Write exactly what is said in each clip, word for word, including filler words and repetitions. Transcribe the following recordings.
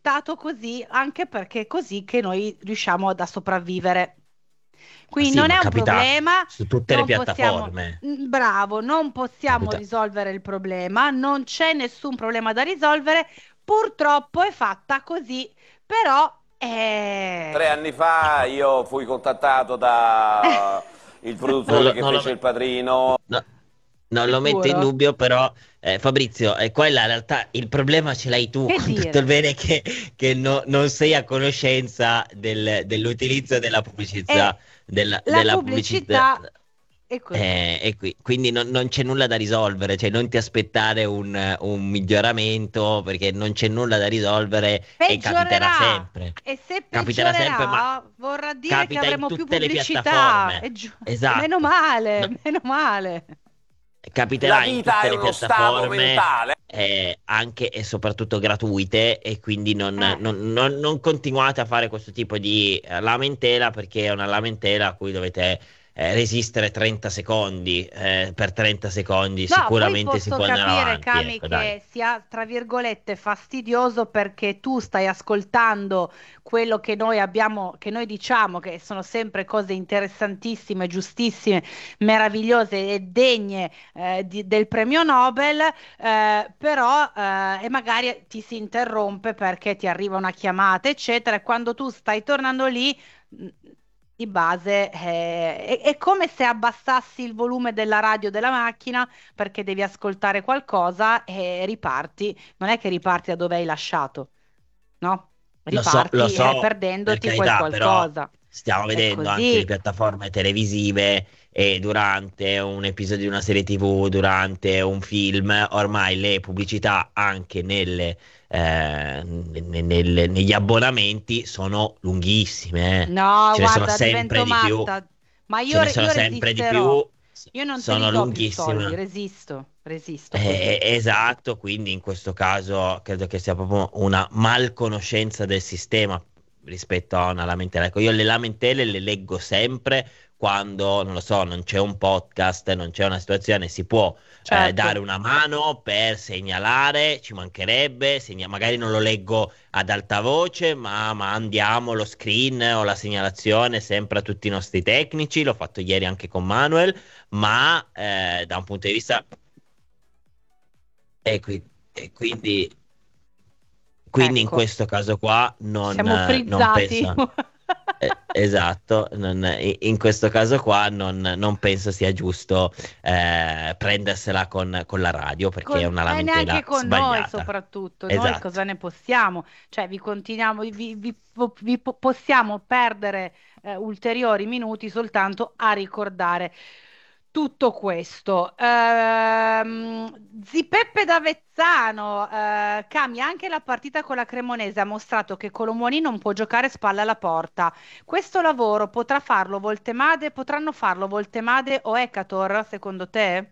progettato così anche perché è così che noi riusciamo ad- a sopravvivere. Ma Quindi sì, non ma è un capita problema, su tutte le non possiamo, piattaforme. mm, bravo, non possiamo Capita. risolvere il problema, non c'è nessun problema da risolvere, purtroppo è fatta così, però Tre eh, anni fa No, io fui contattato da il non produttore lo, che non lo fece me- Il Padrino. no, non lo metto in sicuro. dubbio, però eh, Fabrizio, è qua la realtà, il problema ce l'hai tu, Che con tutto il dire? bene che, che no- non sei a conoscenza del- dell'utilizzo della E pubblicità, della, la della pubblicità. pubblicità è così. Eh, e qui- quindi non, non c'è nulla da risolvere, cioè non ti aspettare un, un miglioramento perché non c'è nulla da risolvere e capiterà Peggiorerà. sempre. E se Capiterà sempre, ma peggiorerà, vorrà dire che capita in avremo più tutte le pubblicità. piattaforme. E giu- Meno Esatto. No, male, meno male. La capiterà in vita tutte è le uno stato piattaforme, mentale. eh, anche e soprattutto gratuite, e quindi non, Eh. non- non- non continuate a fare questo tipo di eh, lamentela perché è una lamentela a cui dovete eh, resistere trenta secondi. Eh, per trenta secondi No, poi sicuramente si posso può andare capire, avanti, Cami, ecco, dai. che sia, tra virgolette, fastidioso perché tu stai ascoltando quello che noi abbiamo, che noi diciamo che sono sempre cose interessantissime, giustissime, meravigliose e degne, eh, di- del premio Nobel, eh, però, eh, e magari ti si interrompe perché ti arriva una chiamata, eccetera, e quando tu stai tornando lì. mh, Di base, eh, è, è come se abbassassi il volume della radio della macchina perché devi ascoltare qualcosa e riparti. Non è che riparti da dove hai lasciato, no? Lo so, lo Riparti eh, so, per perdendoti quel carità, però qualcosa. stiamo È vedendo anche le così. piattaforme televisive e durante un episodio di una serie T V, durante un film, ormai le pubblicità anche nelle, eh, ne- nel- negli abbonamenti sono lunghissime, eh. No, Ce ne sono guarda, sempre divento di più, matta. Ma ce io, ne re- sono io sempre di resisterò. più, s- Io non te li sono do più soldi, lunghissime. resisto, resisto Eh, così. esatto, quindi in questo caso credo che sia proprio una malconoscenza del sistema rispetto a una lamentela. Ecco, io le lamentele le leggo sempre quando, non lo so, non c'è un podcast, non c'è una situazione, si può eh, dare Certo. una mano per segnalare, ci mancherebbe, segna- magari non lo leggo ad alta voce, ma mandiamo lo screen o la segnalazione sempre a tutti i nostri tecnici, l'ho fatto ieri anche con Manuel, ma eh, da un punto di vista e, qui- e quindi, quindi in Ecco, questo caso qua ci non, siamo eh, non frizzati. penso, eh, esatto, non- i- in questo caso qua non, non penso sia giusto eh, prendersela con, con la radio perché è Con- una e neanche lamentela con noi sbagliata. soprattutto, noi Esatto. cosa ne possiamo? Cioè vi continuiamo, vi, vi- vi po- possiamo perdere eh, ulteriori minuti soltanto a ricordare tutto questo. Ehm, Zi Peppe d'Avezzano, eh, cambia anche la partita con la Cremonese, ha mostrato che Colomoni non può giocare spalle alla porta. Questo lavoro potrà farlo Voltemade, potranno farlo Voltemade o Ekator, secondo te?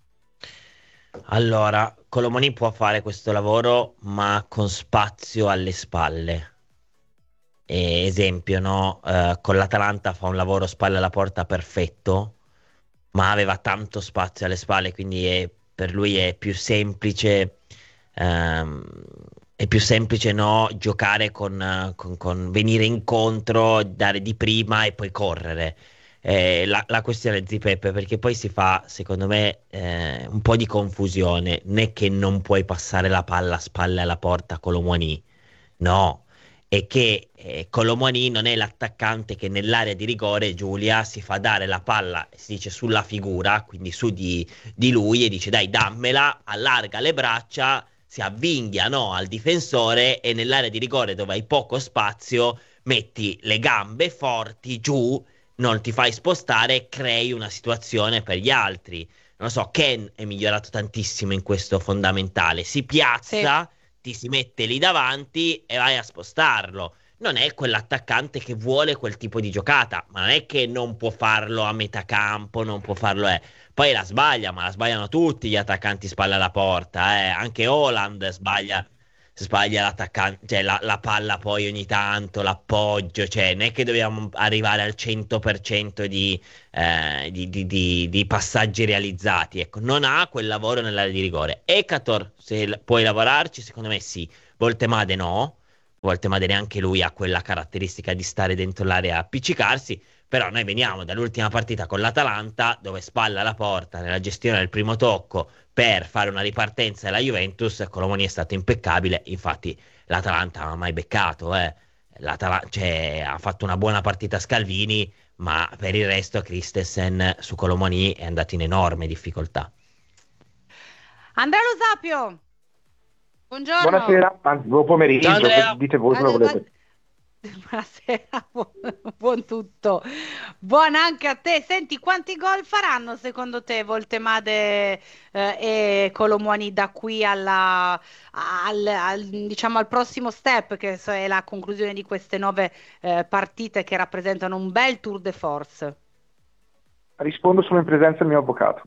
Allora, Colomoni può fare questo lavoro, ma con spazio alle spalle. E esempio, no? Eh, con l'Atalanta fa un lavoro spalle alla porta perfetto, ma aveva tanto spazio alle spalle, quindi è- per lui è più semplice, ehm, è più semplice no, giocare con, eh, con- con venire incontro, dare di prima e poi correre. Eh, la, la questione è Zipeppe, perché poi si fa, secondo me, eh, un po' di confusione. Né che non puoi passare la palla a spalle alla porta con l'Omoni, no, è che eh, Colomoni non è l'attaccante che nell'area di rigore, Giulia, si fa dare la palla, si dice sulla figura, quindi su di, di lui, e dice dai, dammela, allarga le braccia, si avvinghia, no, al difensore, e nell'area di rigore dove hai poco spazio metti le gambe forti giù, non ti fai spostare e crei una situazione per gli altri. Non lo so, Ken è migliorato tantissimo in questo fondamentale, si Sì. piazza, ti si mette lì davanti e vai a spostarlo. Non è quell'attaccante che vuole quel tipo di giocata, ma non è che non può farlo a metà campo, non può farlo, eh. Poi la sbaglia, ma la sbagliano tutti gli attaccanti spalle alla porta, eh. Anche Haaland sbaglia, sbaglia l'attaccante, cioè la, la palla poi ogni tanto, l'appoggio, cioè non è che dobbiamo arrivare al cento per cento di, eh, di, di- di- di passaggi realizzati. Ecco, non ha quel lavoro nell'area di rigore. Ekator, se l- puoi lavorarci, secondo me sì. Voltemade no. Voltemade neanche lui ha quella caratteristica di stare dentro l'area a appiccicarsi, però noi veniamo dall'ultima partita con l'Atalanta, dove spalla alla porta nella gestione del primo tocco per fare una ripartenza della Juventus. Colomoni è stato impeccabile, infatti l'Atalanta non ha mai beccato, eh. L'Atala- cioè, ha fatto una buona partita Scalvini, ma per il resto Christensen su Colomoni è andato in enorme difficoltà. Andrea Lo Sapio, buongiorno. Buonasera, anzi, buon Ciao pomeriggio, Andrea! dite voi come Eh, ma- volete. Buonasera, buon, buon tutto, buon anche a te. Senti, quanti gol faranno secondo te Voltemade eh, e Colomwani da qui alla, al, al- diciamo, al prossimo step, che so- è la conclusione di queste nove eh, partite che rappresentano un bel tour de force? Rispondo solo in presenza del mio avvocato.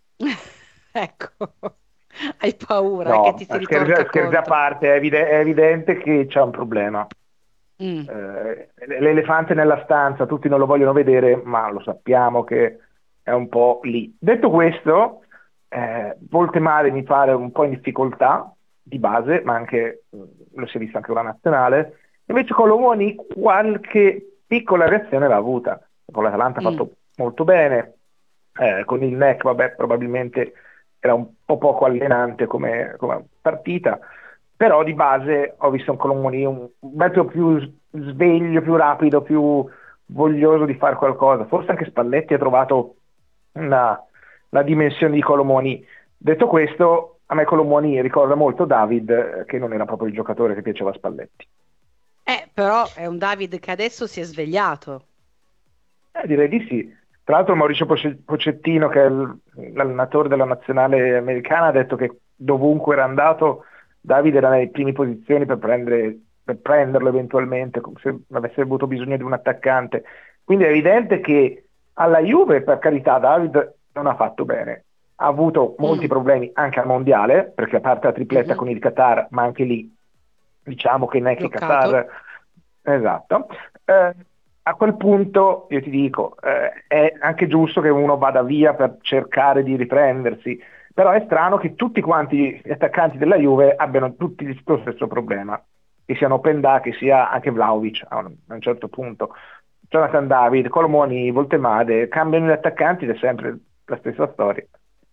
Ecco, hai paura che ti No, si scherzi, ritorca scherzi a contro. parte, è, evide- è evidente che c'è un problema. Mm, Eh, l'elefante nella stanza, tutti non lo vogliono vedere, ma lo sappiamo che è un po' lì. Detto questo, eh, Voltemade mi pare un po' in difficoltà di base, ma anche mh, lo si è visto anche con la nazionale. Invece Colomoni qualche piccola reazione l'ha avuta. Con l'Atalanta ha mm, fatto molto bene, eh, con il N E C vabbè, probabilmente era un po' poco allenante come, come partita, però di base ho visto un Colomoni un, un metro più s- sveglio, più rapido, più voglioso di fare qualcosa. Forse anche Spalletti ha trovato una, la dimensione di Colomoni. Detto questo, a me Colomoni ricorda molto David, eh, che non era proprio il giocatore che piaceva a Spalletti. Eh, però è un David che adesso si è svegliato. Eh, direi di sì. Tra l'altro Mauricio Poce- Pochettino, che è il- l'allenatore della nazionale americana, ha detto che dovunque era andato, Davide era nelle prime posizioni per prendere- per prenderlo eventualmente, come se avesse avuto bisogno di un attaccante. Quindi è evidente che alla Juve, per carità, David non ha fatto bene. Ha avuto molti Mm, problemi anche al mondiale, perché a parte la tripletta mhm. con il Qatar, ma anche lì diciamo che neanche Bloccato. Qatar, esatto. Eh, a quel punto io ti dico, eh, è anche giusto che uno vada via per cercare di riprendersi, però è strano che tutti quanti gli attaccanti della Juve abbiano tutti lo stesso problema, che siano Pendà, che sia anche Vlahovic a un, a un certo punto, Jonathan David, Colomoni, Voltemade, cambiano gli attaccanti ed è sempre la stessa storia.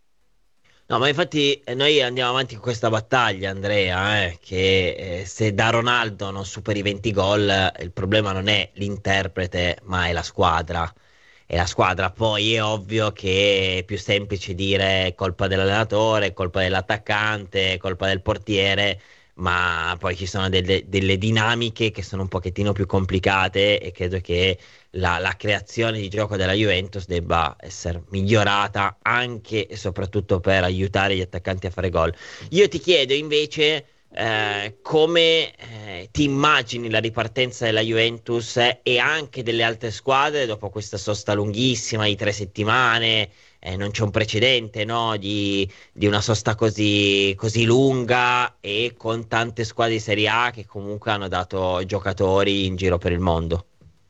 No, ma infatti eh, noi andiamo avanti con questa battaglia, Andrea, eh, che eh, se da Ronaldo non superi venti gol, eh, il problema non è l'interprete, ma è la squadra. È la squadra. Poi è ovvio che è più semplice dire è colpa dell'allenatore, è colpa dell'attaccante, è colpa del portiere, ma poi ci sono delle, delle dinamiche che sono un pochettino più complicate e credo che la, la creazione di gioco della Juventus debba essere migliorata anche e soprattutto per aiutare gli attaccanti a fare gol. Io ti chiedo invece eh, come eh, ti immagini la ripartenza della Juventus eh, e anche delle altre squadre dopo questa sosta lunghissima di tre settimane. Eh, non c'è un precedente, no, di, di una sosta così, così lunga e con tante squadre di Serie A che comunque hanno dato giocatori in giro per il mondo.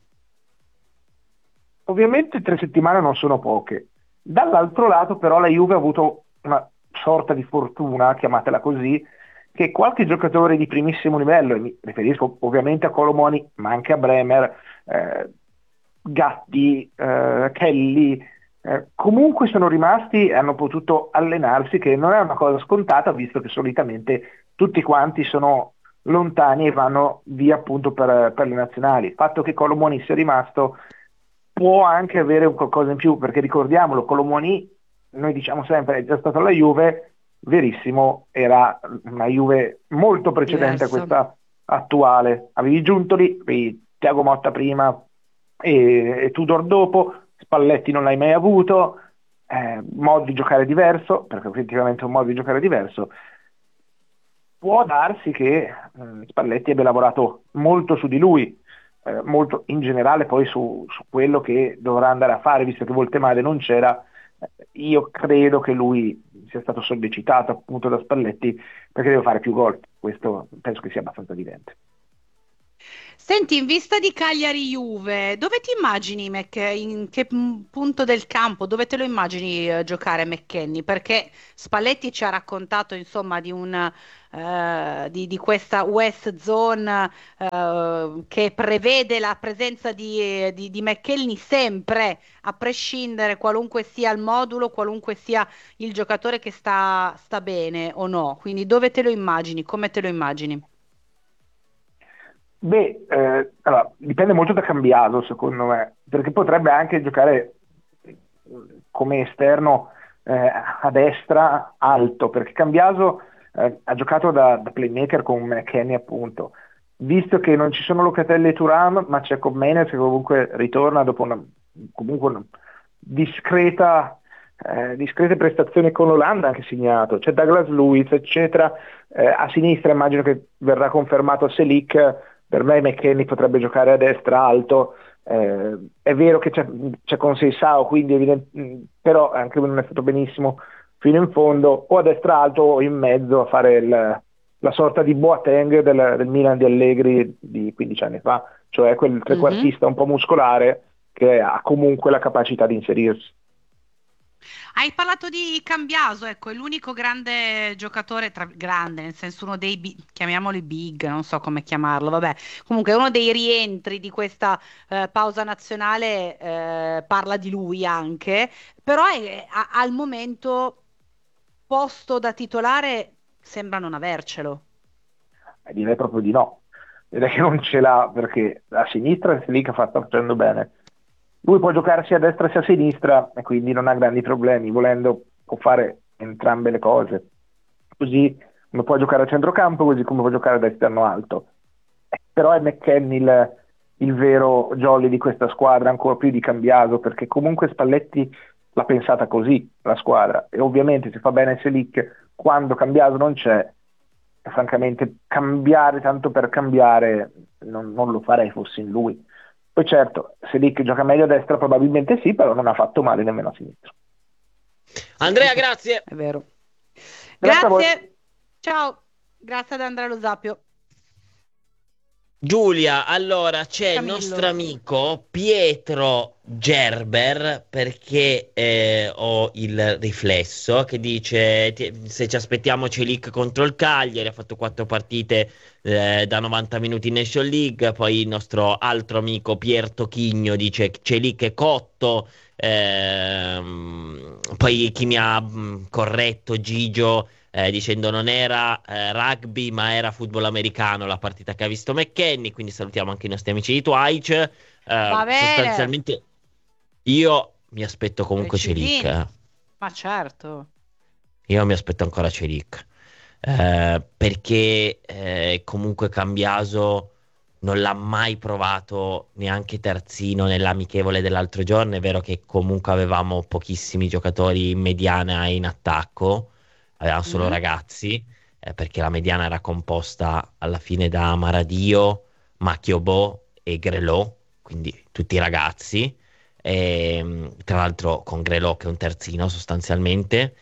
Ovviamente tre settimane non sono poche. Dall'altro lato però la Juve ha avuto una sorta di fortuna, chiamatela così, che qualche giocatore di primissimo livello, e mi riferisco ovviamente a Colomoni, ma anche a Bremer, eh, Gatti, eh, Kelly, eh, comunque sono rimasti e hanno potuto allenarsi, che non è una cosa scontata, visto che solitamente tutti quanti sono lontani e vanno via appunto per, per le nazionali. Il fatto che Colomoni sia rimasto può anche avere un qualcosa in più, perché ricordiamolo, Colomoni, noi diciamo sempre, è già stato alla Juve, verissimo, era una Juve molto precedente a Diversa. questa attuale. Avevi Giuntoli, avevi Thiago Motta prima e, e Tudor dopo, Spalletti non l'hai mai avuto, eh, modo di giocare diverso, perché effettivamente è un modo di giocare diverso. Può darsi che mh, Spalletti abbia lavorato molto su di lui, eh, molto in generale poi su, su quello che dovrà andare a fare, visto che Voltemade non c'era. eh, io credo che lui sia stato sollecitato appunto da Spalletti perché deve fare più gol, questo penso che sia abbastanza evidente. Senti, in vista di Cagliari-Juve, dove ti immagini, Mc- in che mm, punto del campo, dove te lo immagini eh, giocare McKennie? Perché Spalletti ci ha raccontato, insomma, di, un, eh, di, di questa West Zone eh, che prevede la presenza di, di, di McKennie sempre, a prescindere qualunque sia il modulo, qualunque sia il giocatore che sta, sta bene o no. Quindi dove te lo immagini? Come te lo immagini? Beh, eh, allora, dipende molto da Cambiaso, secondo me, perché potrebbe anche giocare eh, come esterno eh, a destra alto, perché Cambiaso eh, ha giocato da, da playmaker con McKennie, appunto. Visto che non ci sono Locatelli e Thuram, ma c'è Cobb che comunque ritorna dopo una, comunque una discreta, eh, discrete prestazioni con l'Olanda, anche segnato. C'è Douglas Luiz, eccetera. Eh, a sinistra immagino che verrà confermato Selic. Per me McKennie potrebbe giocare a destra alto, eh, è vero che c'è, c'è Conceição, quindi evident- però anche lui non è stato benissimo fino in fondo, o a destra alto o in mezzo a fare il- la sorta di Boateng del, del Milan di Allegri di quindici anni fa, cioè quel Mhm. trequartista un po' muscolare che ha comunque la capacità di inserirsi. Hai parlato di Cambiaso, ecco, è l'unico grande giocatore, tra, grande, nel senso uno dei, bi- chiamiamoli big, non so come chiamarlo, vabbè, comunque uno dei rientri di questa eh, pausa nazionale eh, parla di lui anche, però è- a- al momento posto da titolare sembra non avercelo. Eh, direi proprio di no, direi che non ce l'ha perché a sinistra Selic fa- sta facendo bene. Lui può giocare sia a destra sia a sinistra e quindi non ha grandi problemi, volendo può fare entrambe le cose. Così come può giocare a centrocampo, così come può giocare da esterno alto. Eh, Però è McKennie il, il vero jolly di questa squadra, ancora più di Cambiaso, perché comunque Spalletti l'ha pensata così, la squadra. E ovviamente si fa bene Selic quando Cambiaso non c'è, e francamente cambiare tanto per cambiare non, non lo farei fossi in lui. Poi certo, se Dick gioca meglio a destra probabilmente sì, però non ha fatto male nemmeno a sinistra. Sì, Andrea, questo grazie. è vero. Grazie a voi. Grazie, ciao, grazie ad Andrea Lo Sapio. Giulia, allora c'è il nostro Camillo. amico Pietro Gerber, perché eh, ho il riflesso che dice ti- se ci aspettiamo Celic contro il Cagliari, ha fatto quattro partite eh, da novanta minuti in Nation League, poi il nostro altro amico Pier Tochigno dice Celic è cotto, ehm, poi chi mi ha mh, corretto Gigio eh, dicendo non era eh, rugby ma era football americano la partita che ha visto McKennie, quindi salutiamo anche i nostri amici di Twitch. Eh, Va bene, sostanzialmente io mi aspetto comunque Celic, precisini, eh. ma certo. Io mi aspetto ancora Celic. Eh, perché eh, comunque Cambiaso non l'ha mai provato neanche terzino nell'amichevole dell'altro giorno. È vero che comunque avevamo pochissimi giocatori in mediana e in attacco, avevamo solo Mhm. ragazzi, eh, perché la mediana era composta alla fine da Maradio, Macchiobò e Grelot, quindi tutti ragazzi. E, tra l'altro con Grelot che è un terzino sostanzialmente.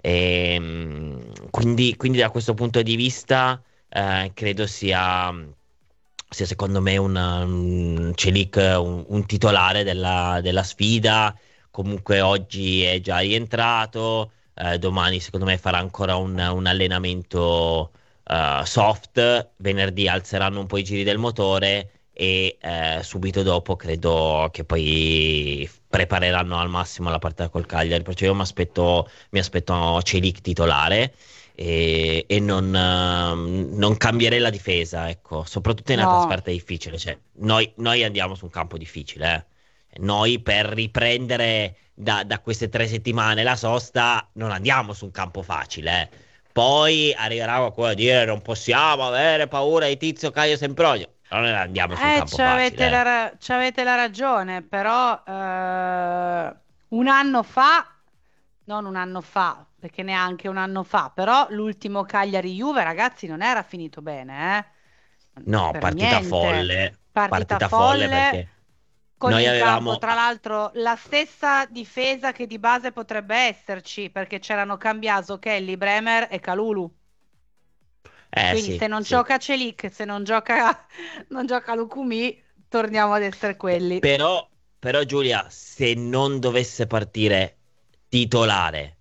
Ehm, quindi, quindi da questo punto di vista eh, credo sia, sia secondo me un, un Celic un, un titolare della, della sfida. Comunque oggi è già rientrato, eh, domani secondo me farà ancora un, un allenamento eh, soft, venerdì alzeranno un po' i giri del motore e eh, subito dopo credo che poi prepareranno al massimo la partita col Cagliari, perciò io mi aspetto mi aspetto Celic titolare e, e non, ehm, non cambierei la difesa, ecco, soprattutto in una No, trasferta difficile. Cioè, noi, noi andiamo su un campo difficile, eh. Noi per riprendere da, da queste tre settimane la sosta non andiamo su un campo facile, eh. Poi arriverà qualcuno a dire non possiamo avere paura di Tizio Caio Sempronio. Non andiamo su un eh, campo c'avete facile, la, eh. ra- c'avete la ragione, però eh, un anno fa, non un anno fa, perché neanche un anno fa, però l'ultimo Cagliari-Juve, ragazzi, non era finito bene, eh? No, Per partita niente. folle, Partita partita folle folle, perché con noi in campo, avevamo. tra l'altro, la stessa difesa che di base potrebbe esserci, perché c'erano Cambiaso, Kelly, Bremer e Calulu. Eh, Quindi sì, se non sì. gioca Celik, se non gioca, non gioca Lukumi, torniamo ad essere quelli. Però, però Giulia, se non dovesse partire titolare,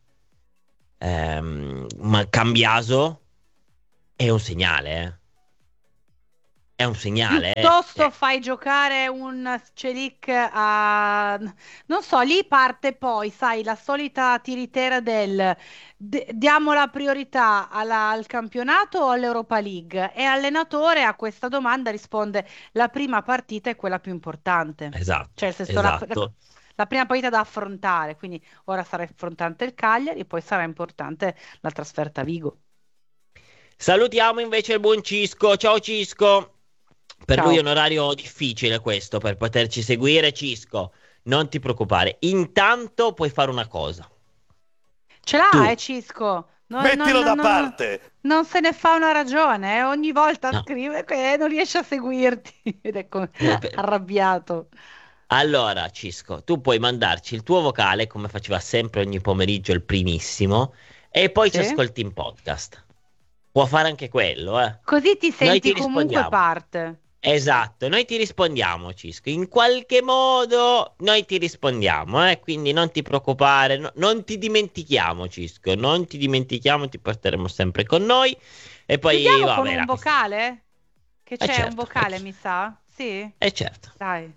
ehm, ma Cambiaso è un segnale, eh. È un segnale, eh. Piuttosto Cioè, fai giocare un Celik a... Non so, lì parte poi, sai, la solita tiritera del d- diamo la priorità alla- al campionato o all'Europa League? E l'allenatore a questa domanda risponde la prima partita è quella più importante. Cioè, esatto, nel senso, la, la- esatto. la prima partita da affrontare, quindi ora sarà importante il Cagliari, poi sarà importante la trasferta a Vigo. Salutiamo invece il buon Cisco. Ciao Cisco. Per lui è Ciao. un orario difficile questo, per poterci seguire. Cisco, non ti preoccupare. Intanto puoi fare una cosa. Ce l'ha, Tu, eh, Cisco. Non, Mettilo non- da non- parte. non se ne fa una ragione, eh. Ogni volta no. scrive che non riesce a seguirti ed è come Eh, per- arrabbiato. Allora, Cisco, tu puoi mandarci il tuo vocale, come faceva sempre ogni pomeriggio, il primissimo, e poi ci Sì? ascolti in podcast. Può fare anche quello, eh. Così ti Noi senti ti comunque rispondiamo. parte. Esatto, noi ti rispondiamo, Cisco. In qualche modo noi ti rispondiamo, eh? Quindi non ti preoccupare, no- non ti dimentichiamo, Cisco. Non ti dimentichiamo, ti porteremo sempre con noi. E poi, Chiudiamo vabbè, con un la- vocale? Che Eh, c'è certo, un vocale, eh, mi sa? Sì? Eh certo. Dai.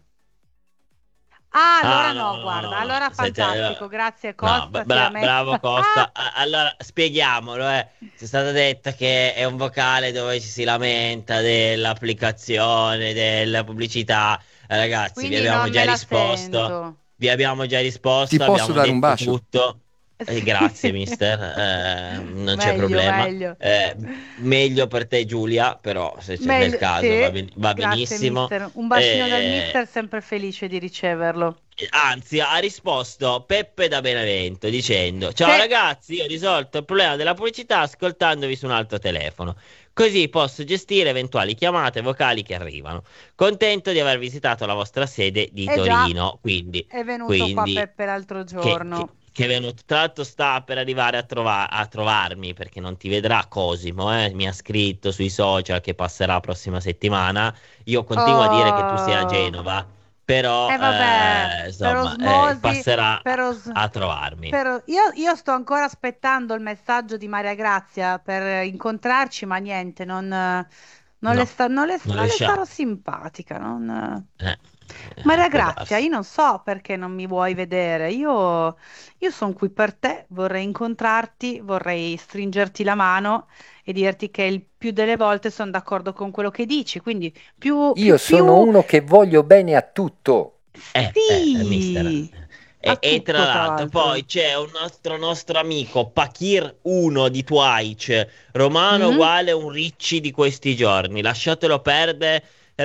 Ah, allora Ah, no, no, guarda, no, no. allora Senti, fantastico, allora- grazie No, Costa. bra- si bra- è messo- bravo Costa. Ah! A- Allora, spieghiamolo, eh. C'è stato detto che è un vocale dove ci si lamenta dell'applicazione, della pubblicità. Eh, ragazzi, Quindi vi abbiamo non già me la risposto. sento. Vi abbiamo già risposto, Ti posso abbiamo dare un detto bacio? tutto. Eh, Sì. grazie, mister. Eh, non c'è Meglio, problema. meglio. Eh, meglio per te, Giulia, però se c'è nel Meglio- caso sì. va, ben- va Grazie, benissimo. mister. Un bacino dal Eh, mister, sempre felice di riceverlo. Anzi, ha risposto Peppe da Benevento dicendo: ciao Sì. ragazzi, io ho risolto il problema della pubblicità ascoltandovi su un altro telefono. Così posso gestire eventuali chiamate vocali che arrivano. Contento di aver visitato la vostra sede di Eh già. Torino. Quindi, È venuto quindi qua Peppe l'altro che, giorno. che- che è venuto, tra l'altro sta per arrivare a, trova- a trovarmi perché non ti vedrà Cosimo, eh? Mi ha scritto sui social che passerà la prossima settimana. Io continuo a dire che tu sei a Oh. Genova, però Eh, vabbè, eh, per insomma, osmosi, eh, passerà per os- a trovarmi. per- io, io sto ancora aspettando il messaggio di Maria Grazia per incontrarci, ma niente, non, non No, le, sta- non le- non non le riusciamo. starò simpatica. Non... Eh, Maria può Grazia, darsi. io non so perché non mi vuoi vedere. Io, io sono qui per te, vorrei incontrarti, vorrei stringerti la mano e dirti che il più delle volte sono d'accordo con quello che dici. Quindi più, più, Io sono più- uno che voglio bene a tutto. Eh, Sì, eh, mister. a E, e tutto, tra tra l'altro l'altro. poi c'è un nostro, nostro amico Pakir uno di Twitch, Romano Mhm. uguale un Ricci di questi giorni, lasciatelo perdere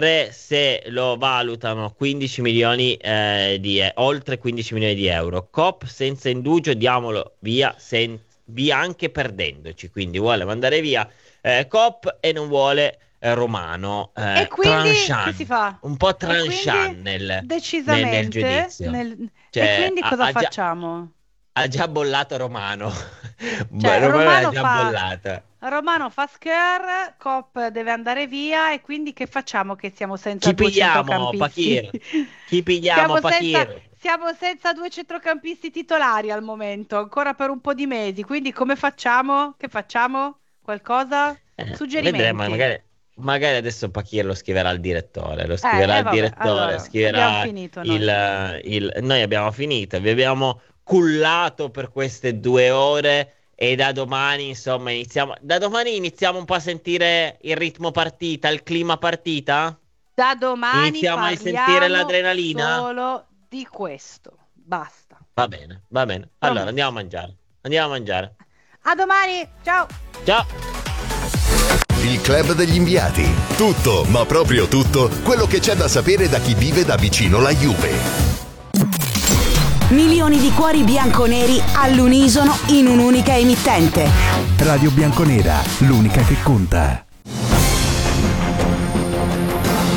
se lo valutano quindici milioni eh, di e- oltre quindici milioni di euro. Cop senza indugio, diamolo via, sen- via anche perdendoci, quindi vuole mandare via eh, Cop e non vuole eh, Romano. eh, E quindi che tranchant, si fa? un po' E tranchant quindi nel, nel, decisamente nel giudizio. nel- Cioè, e quindi ha- cosa ha già- facciamo? Ha già bollato Romano. Cioè, Romano Romano l'ha già fa- bollata. Romano fa scare, Cop deve andare via e quindi che facciamo che siamo senza Chi due pigliamo, centrocampisti? Pakir? Chi pigliamo, Siamo senza, Pakir? siamo senza due centrocampisti titolari al momento, ancora per un po' di mesi, quindi come facciamo? Che facciamo? Qualcosa? Eh, Suggerimenti? vedremo, magari, magari adesso Pakir lo scriverà al direttore. Lo scriverà eh, al vabbè, direttore. allora, scriverà abbiamo finito noi. il, il- Noi abbiamo finito. Vi abbiamo cullato per queste due ore. E da domani, insomma, iniziamo. Da domani iniziamo un po' a sentire il ritmo partita, il clima partita. Da domani Iniziamo a parliamo sentire l'adrenalina? solo di questo. Basta. Va bene, va bene. Promesso. Allora andiamo a mangiare. Andiamo a mangiare. A domani, ciao! Ciao. Il club degli inviati. Tutto, ma proprio tutto, quello che c'è da sapere da chi vive da vicino la Juve. Milioni di cuori bianconeri all'unisono in un'unica emittente. Radio Bianconera, l'unica che conta.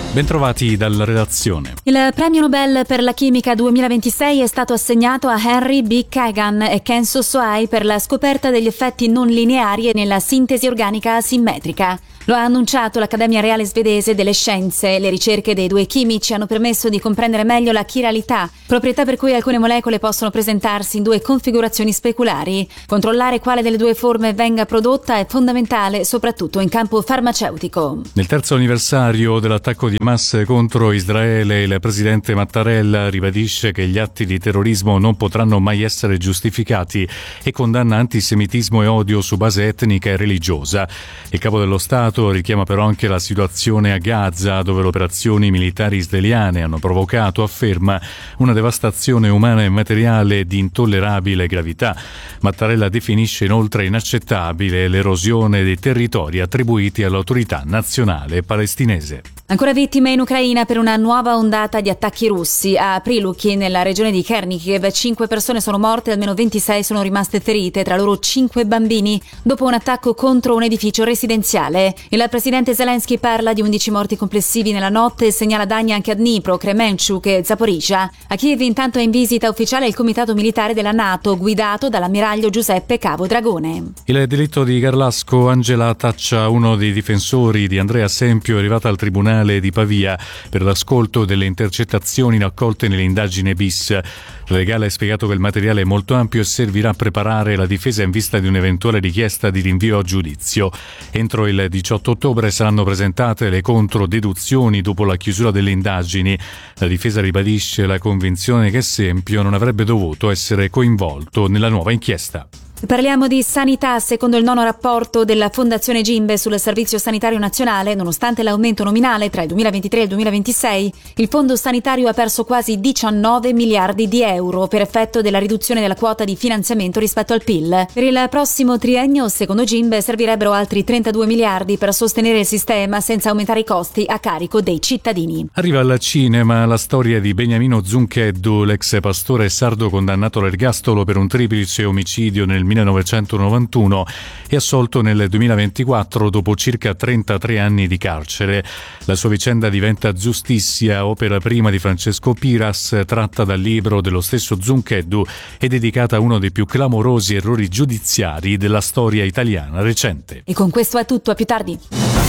Bentrovati dalla redazione. Il premio Nobel per la chimica duemilaventisei è stato assegnato a Henry B. Kagan e Kenzo Soai per la scoperta degli effetti non lineari nella sintesi organica asimmetrica. Lo ha annunciato l'Accademia Reale Svedese delle Scienze. Le ricerche dei due chimici hanno permesso di comprendere meglio la chiralità, proprietà per cui alcune molecole possono presentarsi in due configurazioni speculari. Controllare quale delle due forme venga prodotta è fondamentale, soprattutto in campo farmaceutico. Nel terzo anniversario dell'attacco di Hamas contro Israele, il presidente Mattarella ribadisce che gli atti di terrorismo non potranno mai essere giustificati e condanna antisemitismo e odio su base etnica e religiosa. Il capo dello Stato richiama però anche la situazione a Gaza, dove le operazioni militari israeliane hanno provocato, afferma, una devastazione umana e materiale di intollerabile gravità. Mattarella definisce inoltre inaccettabile l'erosione dei territori attribuiti all'autorità nazionale palestinese. Ancora vittime in Ucraina per una nuova ondata di attacchi russi. A Prilukhi, nella regione di Chernihiv, cinque persone sono morte e almeno ventisei sono rimaste ferite, tra loro cinque bambini, dopo un attacco contro un edificio residenziale. Il presidente Zelensky parla di undici morti complessivi nella notte e segnala danni anche a Dnipro, Kremenchuk e Zaporizhzhia. A Kiev intanto è in visita ufficiale il comitato militare della NATO, guidato dall'ammiraglio Giuseppe Cavo Dragone. Il delitto di Garlasco, Angela Taccia, uno dei difensori di Andrea Sempio, è arrivata al tribunale di Pavia per l'ascolto delle intercettazioni raccolte nell'indagine bis. Il legale ha spiegato che il materiale è molto ampio e servirà a preparare la difesa in vista di un'eventuale richiesta di rinvio a giudizio. Entro il diciotto ottobre saranno presentate le controdeduzioni dopo la chiusura delle indagini. La difesa ribadisce la convinzione che Sempio non avrebbe dovuto essere coinvolto nella nuova inchiesta. Parliamo di sanità. Secondo il nono rapporto della Fondazione Gimbe sul Servizio Sanitario Nazionale, nonostante l'aumento nominale tra il duemilaventitré e il duemilaventisei, il Fondo Sanitario ha perso quasi diciannove miliardi di euro per effetto della riduzione della quota di finanziamento rispetto al P I L. Per il prossimo triennio, secondo Gimbe, servirebbero altri trentadue miliardi per sostenere il sistema senza aumentare i costi a carico dei cittadini. Arriva al cinema la storia di Beniamino Zuncheddu, l'ex pastore sardo condannato all'ergastolo per un triplice omicidio nel millenovecentonovantuno e assolto nel duemilaventiquattro dopo circa trentatré anni di carcere. La sua vicenda diventa giustizia, opera prima di Francesco Piras, tratta dal libro dello stesso Zuncheddu e dedicata a uno dei più clamorosi errori giudiziari della storia italiana recente. E con questo è tutto, a più tardi.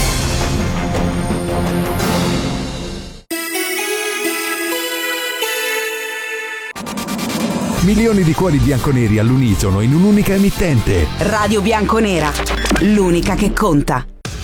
Milioni di cuori bianconeri all'unisono in un'unica emittente. Radio Bianconera, l'unica che conta.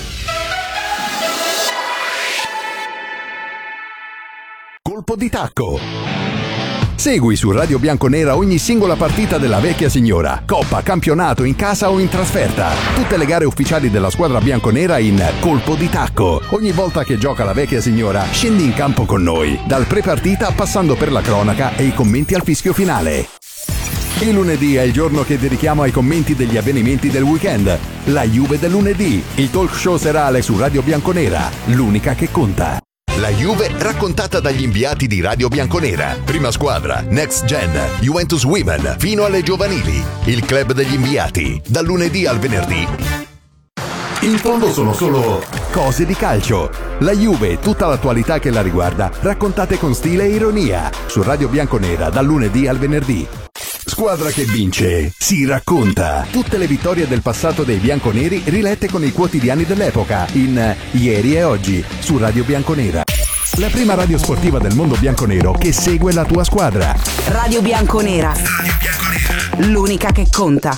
Colpo di tacco. Segui su Radio Bianconera ogni singola partita della vecchia signora, coppa, campionato, in casa o in trasferta. Tutte le gare ufficiali della squadra bianconera in Colpo di tacco. Ogni volta che gioca la vecchia signora, scendi in campo con noi, dal pre-partita passando per la cronaca e i commenti al fischio finale. Il lunedì è il giorno che dedichiamo ai commenti degli avvenimenti del weekend. La Juve del lunedì, il talk show serale su Radio Bianconera, l'unica che conta. La Juve raccontata dagli inviati di Radio Bianconera. Prima squadra, Next Gen, Juventus Women, fino alle giovanili. Il club degli inviati, dal lunedì al venerdì. In fondo sono solo cose di calcio. La Juve, tutta l'attualità che la riguarda, raccontate con stile e ironia. Su Radio Bianconera, dal lunedì al venerdì. Squadra che vince, si racconta. Tutte le vittorie del passato dei bianconeri rilette con i quotidiani dell'epoca in Ieri e Oggi su Radio Bianconera. La prima radio sportiva del mondo bianconero che segue la tua squadra. Radio Bianconera, l'unica che conta.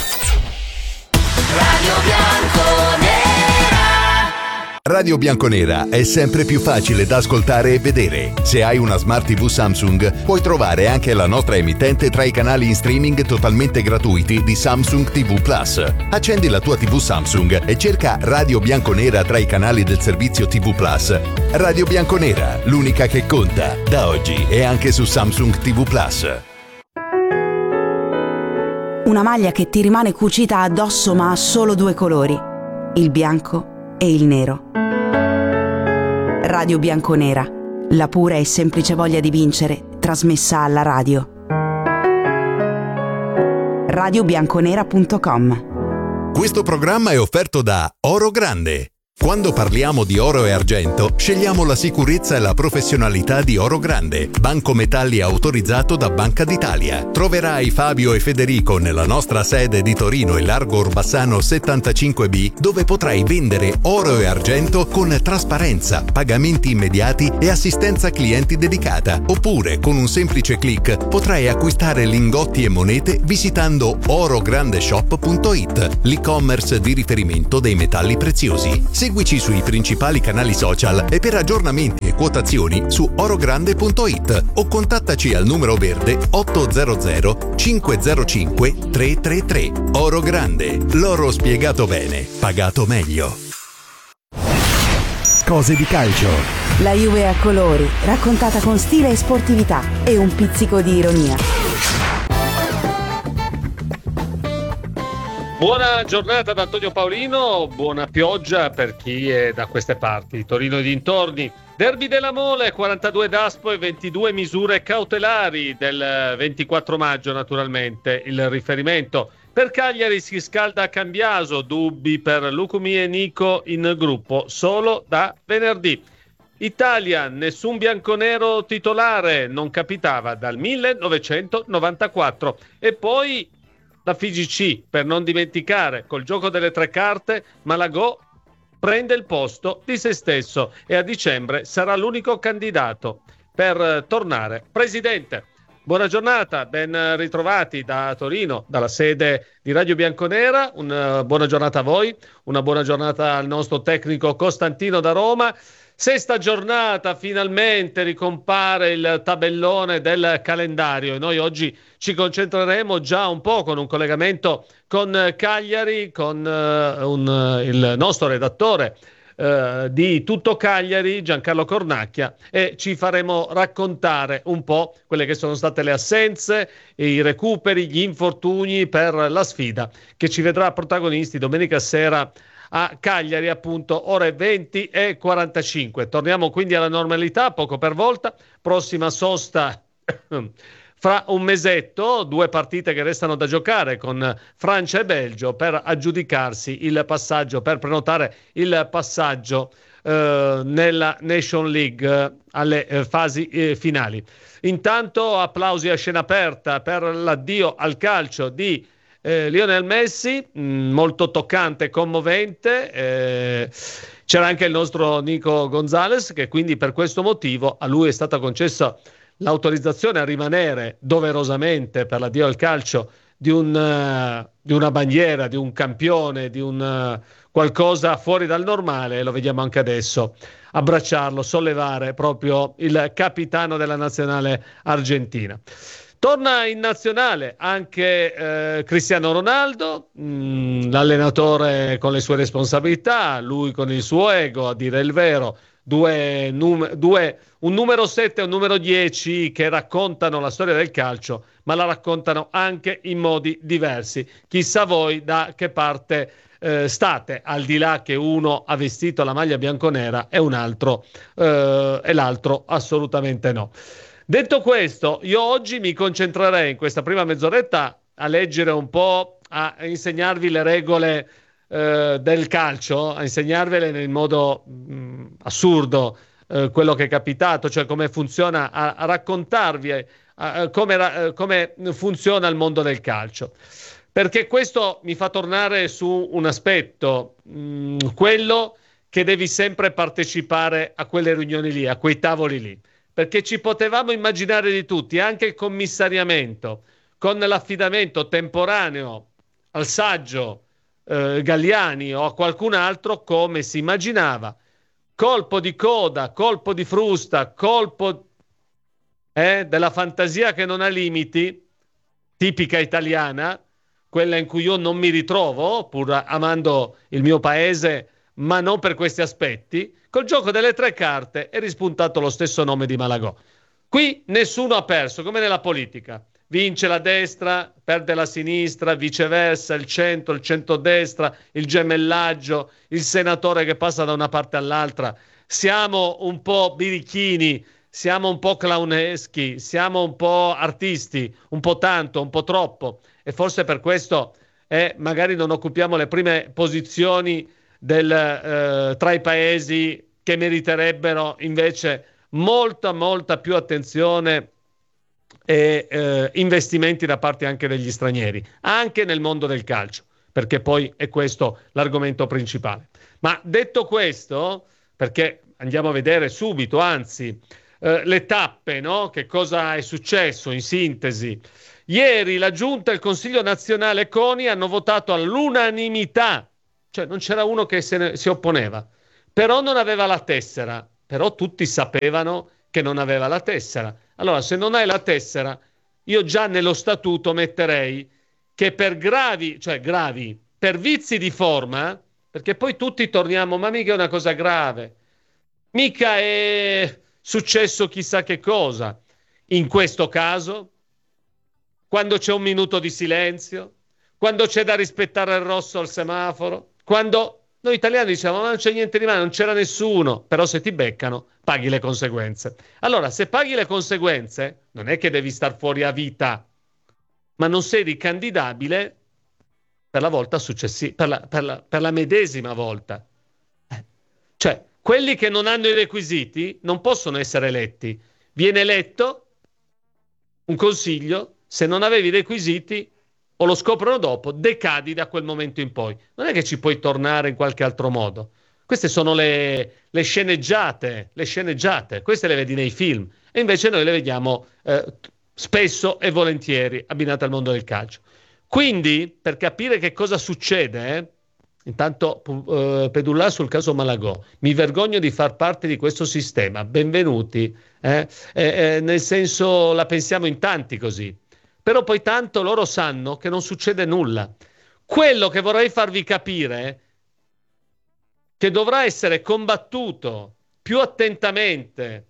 Radio Bianconera. Radio Bianconera è sempre più facile da ascoltare e vedere. Se hai una Smart tivù Samsung, puoi trovare anche la nostra emittente tra i canali in streaming totalmente gratuiti di Samsung tivù Plus. Accendi la tua tivù Samsung e cerca Radio Bianconera tra i canali del servizio tivù Plus. Radio Bianconera, l'unica che conta, da oggi e anche su Samsung tivù Plus. Una maglia che ti rimane cucita addosso ma ha solo due colori, il bianco e il nero. Radio Bianconera, la pura e semplice voglia di vincere, trasmessa alla radio. radio bianconera punto com. Questo programma è offerto da Oro Grande. Quando parliamo di oro e argento, scegliamo la sicurezza e la professionalità di Oro Grande, banco metalli autorizzato da Banca d'Italia. Troverai Fabio e Federico nella nostra sede di Torino e Largo Orbassano settantacinque B, dove potrai vendere oro e argento con trasparenza, pagamenti immediati e assistenza clienti dedicata. Oppure, con un semplice click, potrai acquistare lingotti e monete visitando orograndeshop punto it, l'e-commerce di riferimento dei metalli preziosi. Seguici sui principali canali social e per aggiornamenti e quotazioni su orogrande punto it o contattaci al numero verde ottocento cinquecentocinque trecentotrentatré. Oro Grande, l'oro spiegato bene, pagato meglio. Cose di calcio. La Juve a colori, raccontata con stile e sportività e un pizzico di ironia. Buona giornata da Antonio Paolino, buona pioggia per chi è da queste parti, Torino e dintorni. Derby della Mole, quarantadue Daspo e ventidue misure cautelari del ventiquattro maggio naturalmente. Il riferimento per Cagliari si scalda a Cambiaso, dubbi per Lucumi e Nico in gruppo solo da venerdì. Italia, nessun bianconero titolare, non capitava dal millenovecentonovantaquattro. E poi la F I G C, per non dimenticare, col gioco delle tre carte, Malagò prende il posto di se stesso e a dicembre sarà l'unico candidato per tornare presidente. Buona giornata, ben ritrovati da Torino, dalla sede di Radio Bianconera. Una buona giornata a voi, una buona giornata al nostro tecnico Costantino da Roma. Sesta giornata, finalmente ricompare il tabellone del calendario e noi oggi ci concentreremo già un po' con un collegamento con Cagliari, con uh, un, il nostro redattore uh, di Tutto Cagliari, Giancarlo Cornacchia, e ci faremo raccontare un po' quelle che sono state le assenze, i recuperi, gli infortuni per la sfida che ci vedrà protagonisti domenica sera a Cagliari, appunto, ore venti e quarantacinque. Torniamo quindi alla normalità, poco per volta. Prossima sosta fra un mesetto, due partite che restano da giocare con Francia e Belgio per aggiudicarsi il passaggio, per prenotare il passaggio eh, nella Nation League eh, alle eh, fasi eh, finali. Intanto applausi a scena aperta per l'addio al calcio di Eh, Lionel Messi, mh, molto toccante e commovente. Eh, c'era anche il nostro Nico Gonzalez, che quindi per questo motivo a lui è stata concessa l'autorizzazione a rimanere doverosamente per l'addio al calcio di, un, uh, di una bandiera, di un campione, di un uh, qualcosa fuori dal normale, e lo vediamo anche adesso abbracciarlo, sollevare proprio il capitano della nazionale argentina. Torna in nazionale anche eh, Cristiano Ronaldo, mh, l'allenatore con le sue responsabilità, lui con il suo ego, a dire il vero, due, num- due, un numero sette e un numero dieci che raccontano la storia del calcio, ma la raccontano anche in modi diversi. Chissà voi da che parte eh, state, al di là che uno ha vestito la maglia bianconera e un altro eh, e l'altro assolutamente no. Detto questo, io oggi mi concentrerei in questa prima mezz'oretta a leggere un po', a insegnarvi le regole eh, del calcio, a insegnarvele nel modo mh, assurdo eh, quello che è capitato, cioè come funziona, a, a raccontarvi a, a, come, a, come funziona il mondo del calcio. Perché questo mi fa tornare su un aspetto, mh, quello che devi sempre partecipare a quelle riunioni lì, a quei tavoli lì. Perché ci potevamo immaginare di tutti, anche il commissariamento, con l'affidamento temporaneo al saggio eh, Galliani o a qualcun altro, come si immaginava. Colpo di coda, colpo di frusta, colpo eh, della fantasia che non ha limiti, tipica italiana, quella in cui io non mi ritrovo, pur amando il mio paese, ma non per questi aspetti. Col gioco delle tre carte è rispuntato lo stesso nome di Malagò. Qui nessuno ha perso, come nella politica. Vince la destra, perde la sinistra, viceversa, il centro, il centrodestra, il gemellaggio, il senatore che passa da una parte all'altra. Siamo un po' birichini, siamo un po' clowneschi, siamo un po' artisti, un po' tanto, un po' troppo. E forse per questo eh, magari non occupiamo le prime posizioni del, eh, tra i paesi che meriterebbero invece molta, molta più attenzione e eh, investimenti da parte anche degli stranieri, anche nel mondo del calcio, perché poi è questo l'argomento principale. Ma detto questo, perché andiamo a vedere subito, anzi, eh, le tappe, no? Che cosa è successo in sintesi? Ieri la Giunta e il Consiglio Nazionale CONI hanno votato all'unanimità, cioè non c'era uno che se ne, si opponeva, però non aveva la tessera, però tutti sapevano che non aveva la tessera. Allora, se non hai la tessera, io già nello statuto metterei che per gravi, cioè gravi, per vizi di forma, perché poi tutti torniamo, ma mica è una cosa grave, mica è successo chissà che cosa. In questo caso, quando c'è un minuto di silenzio, quando c'è da rispettare il rosso al semaforo, quando noi italiani diciamo ma non c'è niente di male, non c'era nessuno, però se ti beccano paghi le conseguenze. Allora, se paghi le conseguenze, non è che devi star fuori a vita, ma non sei ricandidabile per la volta successiva, per la, per la, per la medesima volta. Eh. Cioè, quelli che non hanno i requisiti non possono essere eletti. Viene eletto un consiglio, se non avevi i requisiti o lo scoprono dopo, decadi da quel momento in poi. Non è che ci puoi tornare in qualche altro modo. Queste sono le, le sceneggiate, le sceneggiate, queste le vedi nei film, e invece noi le vediamo eh, spesso e volentieri abbinate al mondo del calcio. Quindi, per capire che cosa succede, eh, intanto eh, Pedulla sul caso Malagò, mi vergogno di far parte di questo sistema, benvenuti, eh, eh, eh, nel senso la pensiamo in tanti così. Però poi tanto loro sanno che non succede nulla. Quello che vorrei farvi capire, che dovrà essere combattuto più attentamente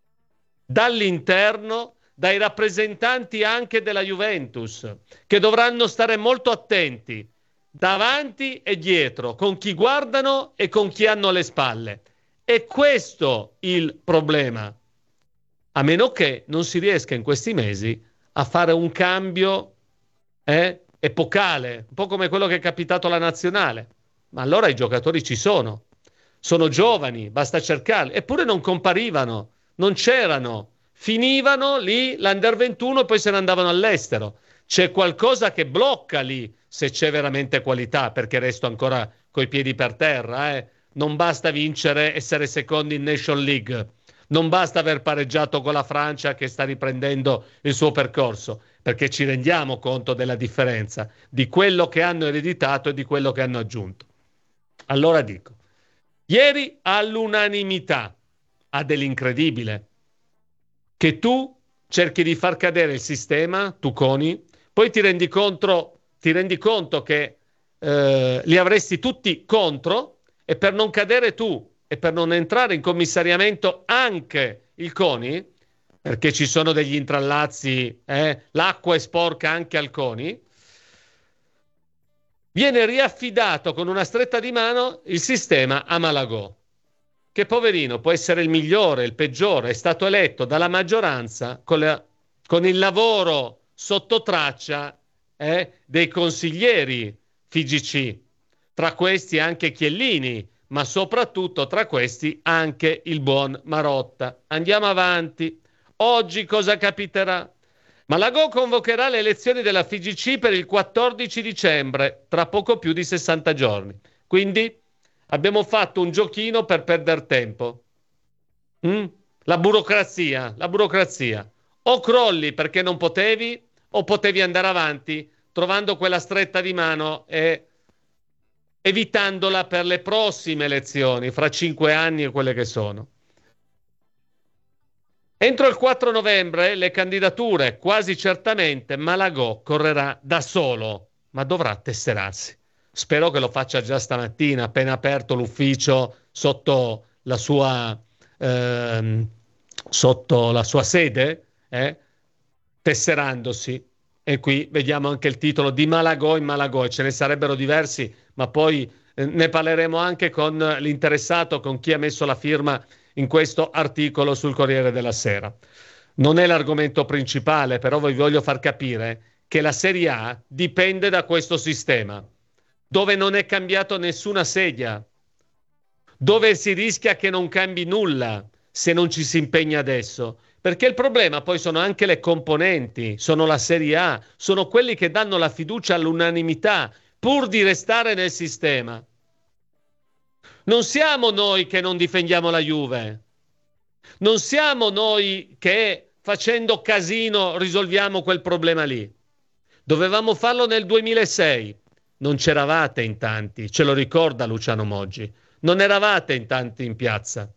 dall'interno, dai rappresentanti anche della Juventus, che dovranno stare molto attenti davanti e dietro, con chi guardano e con chi hanno alle spalle. È questo il problema, a meno che non si riesca in questi mesi a fare un cambio eh, epocale, un po' come quello che è capitato alla nazionale. Ma allora i giocatori ci sono, sono giovani, basta cercarli, eppure non comparivano, non c'erano, finivano lì l'Under ventuno e poi se ne andavano all'estero. C'è qualcosa che blocca lì se c'è veramente qualità, perché resto ancora coi piedi per terra, eh. Non basta vincere, essere secondi in Nation League. Non basta aver pareggiato con la Francia che sta riprendendo il suo percorso, perché ci rendiamo conto della differenza di quello che hanno ereditato e di quello che hanno aggiunto. Allora dico, ieri all'unanimità, ha dell'incredibile, che tu cerchi di far cadere il sistema, tu CONI, poi ti rendi conto, ti rendi conto che eh, li avresti tutti contro, e per non cadere tu e per non entrare in commissariamento anche il CONI, perché ci sono degli intrallazzi, eh, l'acqua è sporca anche al CONI, viene riaffidato con una stretta di mano il sistema a Malagò, che poverino può essere il migliore, il peggiore, è stato eletto dalla maggioranza con, la, con il lavoro sotto traccia eh, dei consiglieri F I G C, tra questi anche Chiellini, ma soprattutto tra questi anche il buon Marotta. Andiamo avanti. Oggi cosa capiterà? Malagò convocherà le elezioni della F I G C per il quattordici dicembre, tra poco più di sessanta giorni. Quindi abbiamo fatto un giochino per perdere tempo. Mm? La burocrazia, la burocrazia. O crolli perché non potevi, o potevi andare avanti trovando quella stretta di mano e evitandola per le prossime elezioni, fra cinque anni e quelle che sono. Entro il quattro novembre le candidature, quasi certamente Malagò correrà da solo, ma dovrà tesserarsi. Spero che lo faccia già stamattina, appena aperto l'ufficio sotto la sua, ehm, sotto la sua sede, eh, tesserandosi. E qui vediamo anche il titolo di Malagò in Malagò, e ce ne sarebbero diversi, ma poi eh, ne parleremo anche con l'interessato, con chi ha messo la firma in questo articolo sul Corriere della Sera. Non è l'argomento principale, però vi voglio far capire che la Serie A dipende da questo sistema, dove non è cambiato nessuna sedia, dove si rischia che non cambi nulla se non ci si impegna adesso. Perché il problema poi sono anche le componenti, sono la Serie A, sono quelli che danno la fiducia all'unanimità pur di restare nel sistema. Non siamo noi che non difendiamo la Juve, non siamo noi che facendo casino risolviamo quel problema lì. Dovevamo farlo nel duemilasei, non c'eravate in tanti, ce lo ricorda Luciano Moggi, non eravate in tanti in piazza.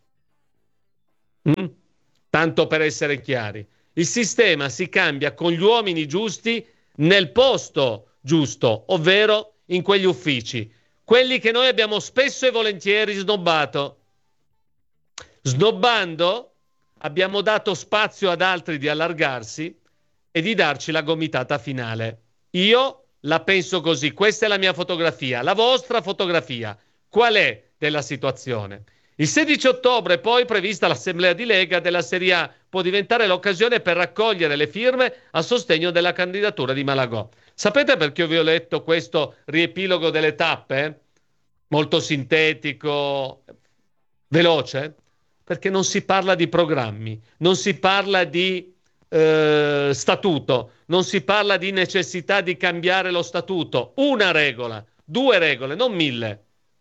Mm? Tanto per essere chiari, il sistema si cambia con gli uomini giusti nel posto giusto, ovvero in quegli uffici, quelli che noi abbiamo spesso e volentieri snobbato. Snobbando abbiamo dato spazio ad altri di allargarsi e di darci la gomitata finale. Io la penso così, questa è la mia fotografia, la vostra fotografia. Qual è della situazione? Il sedici ottobre poi prevista l'assemblea di Lega della Serie A, può diventare l'occasione per raccogliere le firme a sostegno della candidatura di Malagò. Sapete perché io vi ho letto questo riepilogo delle tappe? Molto sintetico, veloce? Perché non si parla di programmi, non si parla di eh, statuto, non si parla di necessità di cambiare lo statuto. Una regola, due regole, non mille.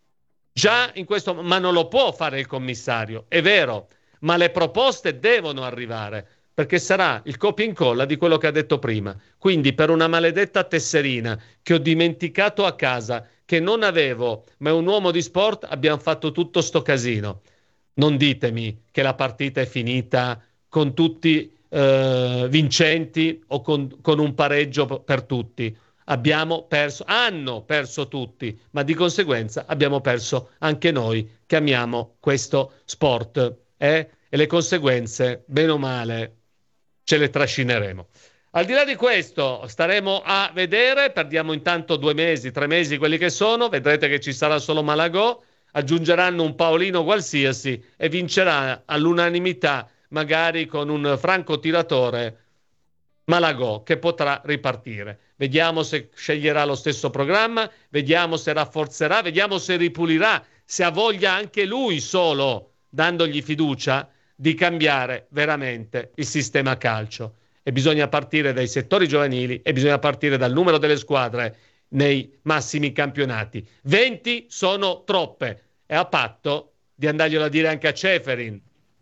Già in questo, ma non lo può fare il commissario, è vero, ma le proposte devono arrivare, perché sarà il copia e incolla di quello che ha detto prima. Quindi per una maledetta tesserina che ho dimenticato a casa, che non avevo, ma è un uomo di sport, abbiamo fatto tutto sto casino. Non ditemi che la partita è finita con tutti eh, vincenti o con, con un pareggio per tutti. Abbiamo perso, hanno perso tutti, ma di conseguenza abbiamo perso anche noi che amiamo questo sport, eh? E le conseguenze, bene o male, ce le trascineremo. Al di là di questo, staremo a vedere, perdiamo intanto due mesi, tre mesi, quelli che sono, vedrete che ci sarà solo Malagò, aggiungeranno un Paolino qualsiasi e vincerà all'unanimità, magari con un francotiratore Malagò, che potrà ripartire. Vediamo se sceglierà lo stesso programma, vediamo se rafforzerà, vediamo se ripulirà, se ha voglia anche lui solo, dandogli fiducia, di cambiare veramente il sistema calcio. E bisogna partire dai settori giovanili e bisogna partire dal numero delle squadre nei massimi campionati. venti sono troppe, e a patto di andarglielo a dire anche a Ceferin,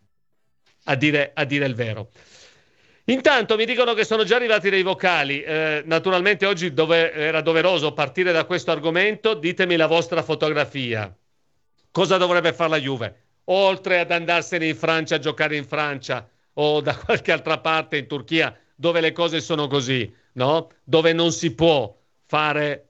a dire, a dire il vero. Intanto mi dicono che sono già arrivati dei vocali, eh, naturalmente oggi dove era doveroso partire da questo argomento. Ditemi la vostra fotografia. Cosa dovrebbe fare la Juve? Oltre ad andarsene in Francia a giocare in Francia o da qualche altra parte in Turchia, dove le cose sono così, no? Dove non si può fare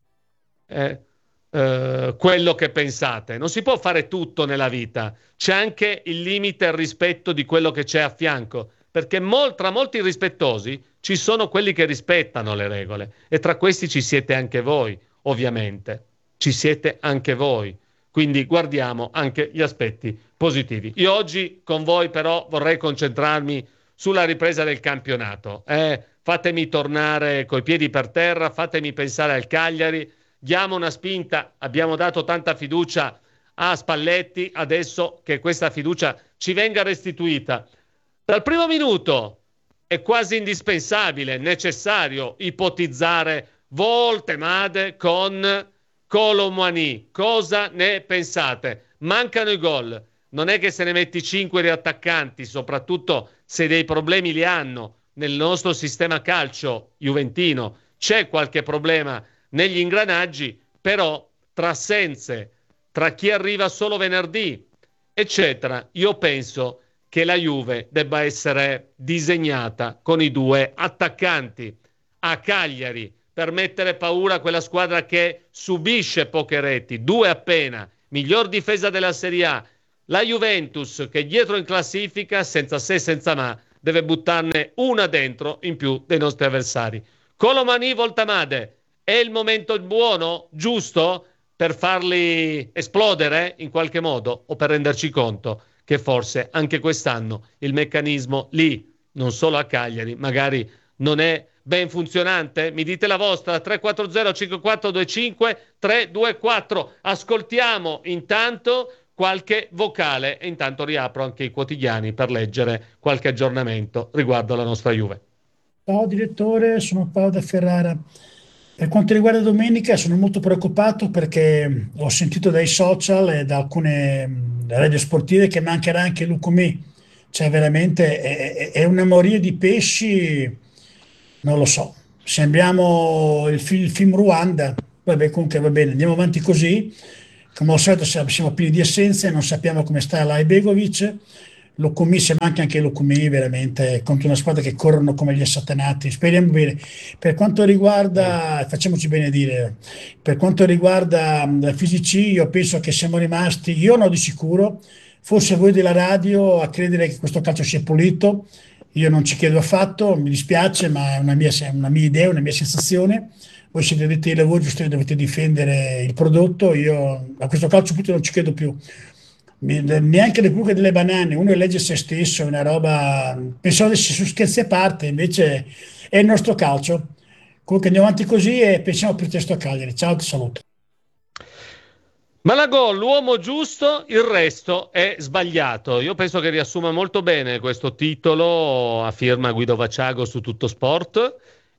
eh, eh, quello che pensate. Non si può fare tutto nella vita. C'è anche il limite e il rispetto di quello che c'è a fianco. Perché mol, tra molti rispettosi ci sono quelli che rispettano le regole e tra questi ci siete anche voi, ovviamente, ci siete anche voi, quindi guardiamo anche gli aspetti positivi. Io oggi con voi però vorrei concentrarmi sulla ripresa del campionato, eh? Fatemi tornare coi piedi per terra, fatemi pensare al Cagliari, diamo una spinta, abbiamo dato tanta fiducia a Spalletti, adesso che questa fiducia ci venga restituita. Dal primo minuto è quasi indispensabile, necessario ipotizzare Voltemade con Kolo Muani. Cosa ne pensate? Mancano i gol. Non è che se ne metti cinque riattaccanti, soprattutto se dei problemi li hanno nel nostro sistema calcio juventino. C'è qualche problema negli ingranaggi, però tra assenze, tra chi arriva solo venerdì, eccetera, io penso che la Juve debba essere disegnata con i due attaccanti a Cagliari per mettere paura a quella squadra che subisce poche reti, due appena, miglior difesa della Serie A. La Juventus che dietro in classifica, senza se senza ma, deve buttarne una dentro in più dei nostri avversari. Kolo Muani, Voltemade, è il momento buono, giusto, per farli esplodere in qualche modo o per renderci conto che forse anche quest'anno il meccanismo lì, non solo a Cagliari, magari non è ben funzionante? Mi dite la vostra, tre quattro zero cinque quattro due cinque tre due quattro. Ascoltiamo intanto qualche vocale e intanto riapro anche i quotidiani per leggere qualche aggiornamento riguardo alla nostra Juve. Ciao direttore, sono Paolo da Ferrara. Per quanto riguarda domenica sono molto preoccupato perché ho sentito dai social e da alcune radio sportive che mancherà anche Lucumí. Cioè veramente è, è una moria di pesci, non lo so. Sembriamo il, fi- il film Ruanda. Vabbè, comunque va bene, andiamo avanti così. Come al solito siamo pieni di assenze, non sappiamo come sta Lai Begovic. Lucumí, se manca anche Lucumí, veramente contro una squadra che corrono come gli assatanati. Speriamo bene. Per quanto riguarda, facciamoci benedire, per quanto riguarda la Fisici, io penso che siamo rimasti, io no di sicuro, forse voi della radio a credere che questo calcio sia pulito. Io non ci credo affatto, mi dispiace, ma è una mia, una mia idea, una mia sensazione. Voi siete addetti ai lavori, giusto, dovete difendere il prodotto. Io a questo calcio pulito non ci credo più. Neanche le buche delle banane, uno elegge se stesso, è una roba, pensavo che su scherzi a parte, invece è il nostro calcio. Comunque andiamo avanti così e pensiamo piuttosto a Cagliari. Ciao, ti saluto. Malagò, l'uomo giusto, il resto è sbagliato. Io penso che riassuma molto bene questo titolo a firma Guido Vaciago su Tutto Sport,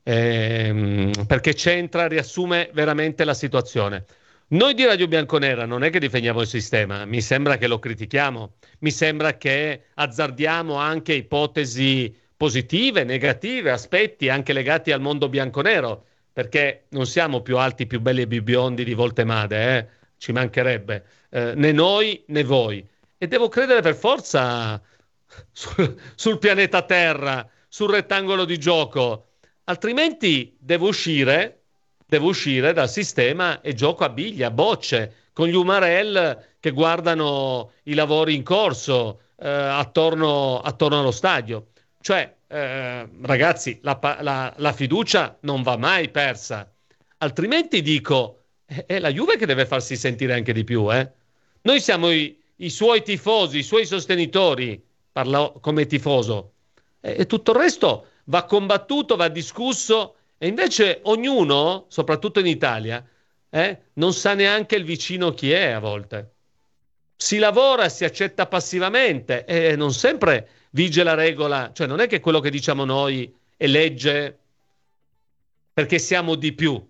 ehm, perché centra, riassume veramente la situazione. Noi di Radio Bianconera non è che difendiamo il sistema, mi sembra che lo critichiamo, mi sembra che azzardiamo anche ipotesi positive, negative, aspetti anche legati al mondo bianconero, perché non siamo più alti, più belli e più biondi di Voltemade, eh? Ci mancherebbe, eh, né noi né voi. E devo credere per forza sul, sul pianeta Terra, sul rettangolo di gioco, altrimenti devo uscire... Devo uscire dal sistema e gioco a biglia, a bocce, con gli umarell che guardano i lavori in corso eh, attorno, attorno allo stadio. Cioè, eh, ragazzi, la, la, la fiducia non va mai persa. Altrimenti dico, è, è la Juve che deve farsi sentire anche di più. Eh? Noi siamo i, i suoi tifosi, i suoi sostenitori, parlo come tifoso. E, e tutto il resto va combattuto, va discusso. E invece ognuno, soprattutto in Italia, eh, non sa neanche il vicino chi è a volte. Si lavora, si accetta passivamente e non sempre vige la regola. Cioè non è che quello che diciamo noi è legge perché siamo di più.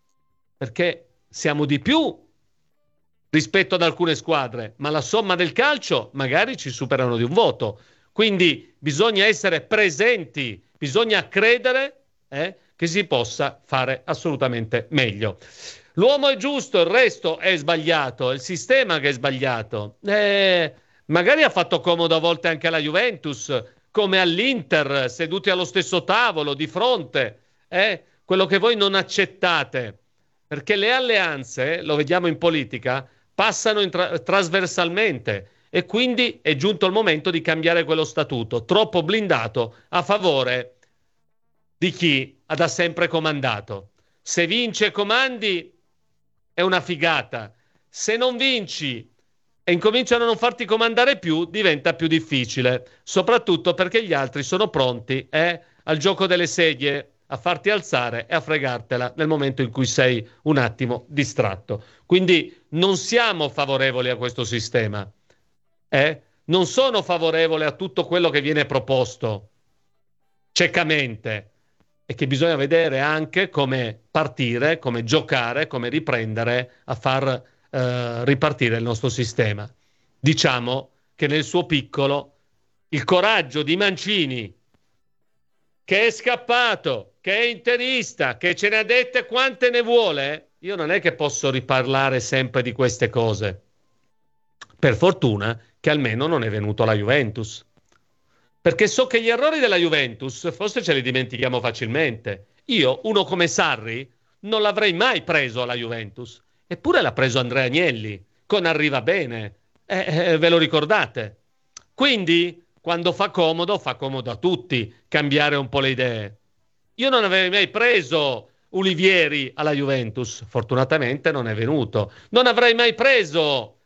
Perché siamo di più rispetto ad alcune squadre, ma la somma del calcio magari ci superano di un voto. Quindi bisogna essere presenti, bisogna credere eh, che si possa fare assolutamente meglio. L'uomo è giusto, il resto è sbagliato, è il sistema che è sbagliato. Eh, magari ha fatto comodo a volte anche alla Juventus, come all'Inter, seduti allo stesso tavolo, di fronte. Eh, quello che voi non accettate, perché le alleanze, lo vediamo in politica, passano in tra- trasversalmente e quindi è giunto il momento di cambiare quello statuto, troppo blindato a favore di chi ha da sempre comandato. Se vince e comandi è una figata, se non vinci e incominciano a non farti comandare più diventa più difficile, soprattutto perché gli altri sono pronti eh, al gioco delle sedie, a farti alzare e a fregartela nel momento in cui sei un attimo distratto. Quindi non siamo favorevoli a questo sistema, eh? Non sono favorevole a tutto quello che viene proposto ciecamente, e che bisogna vedere anche come partire, come giocare, come riprendere a far eh, ripartire il nostro sistema. Diciamo che nel suo piccolo il coraggio di Mancini, che è scappato, che è interista, che ce ne ha dette quante ne vuole, io non è che posso riparlare sempre di queste cose. Per fortuna che almeno non è venuto alla Juventus. Perché so che gli errori della Juventus forse ce li dimentichiamo facilmente. Io, uno come Sarri, non l'avrei mai preso alla Juventus. Eppure l'ha preso Andrea Agnelli, con Arriva Bene. Eh, eh, ve lo ricordate? Quindi, quando fa comodo, fa comodo a tutti cambiare un po' le idee. Io non avrei mai preso Olivieri alla Juventus. Fortunatamente non è venuto. Non avrei mai preso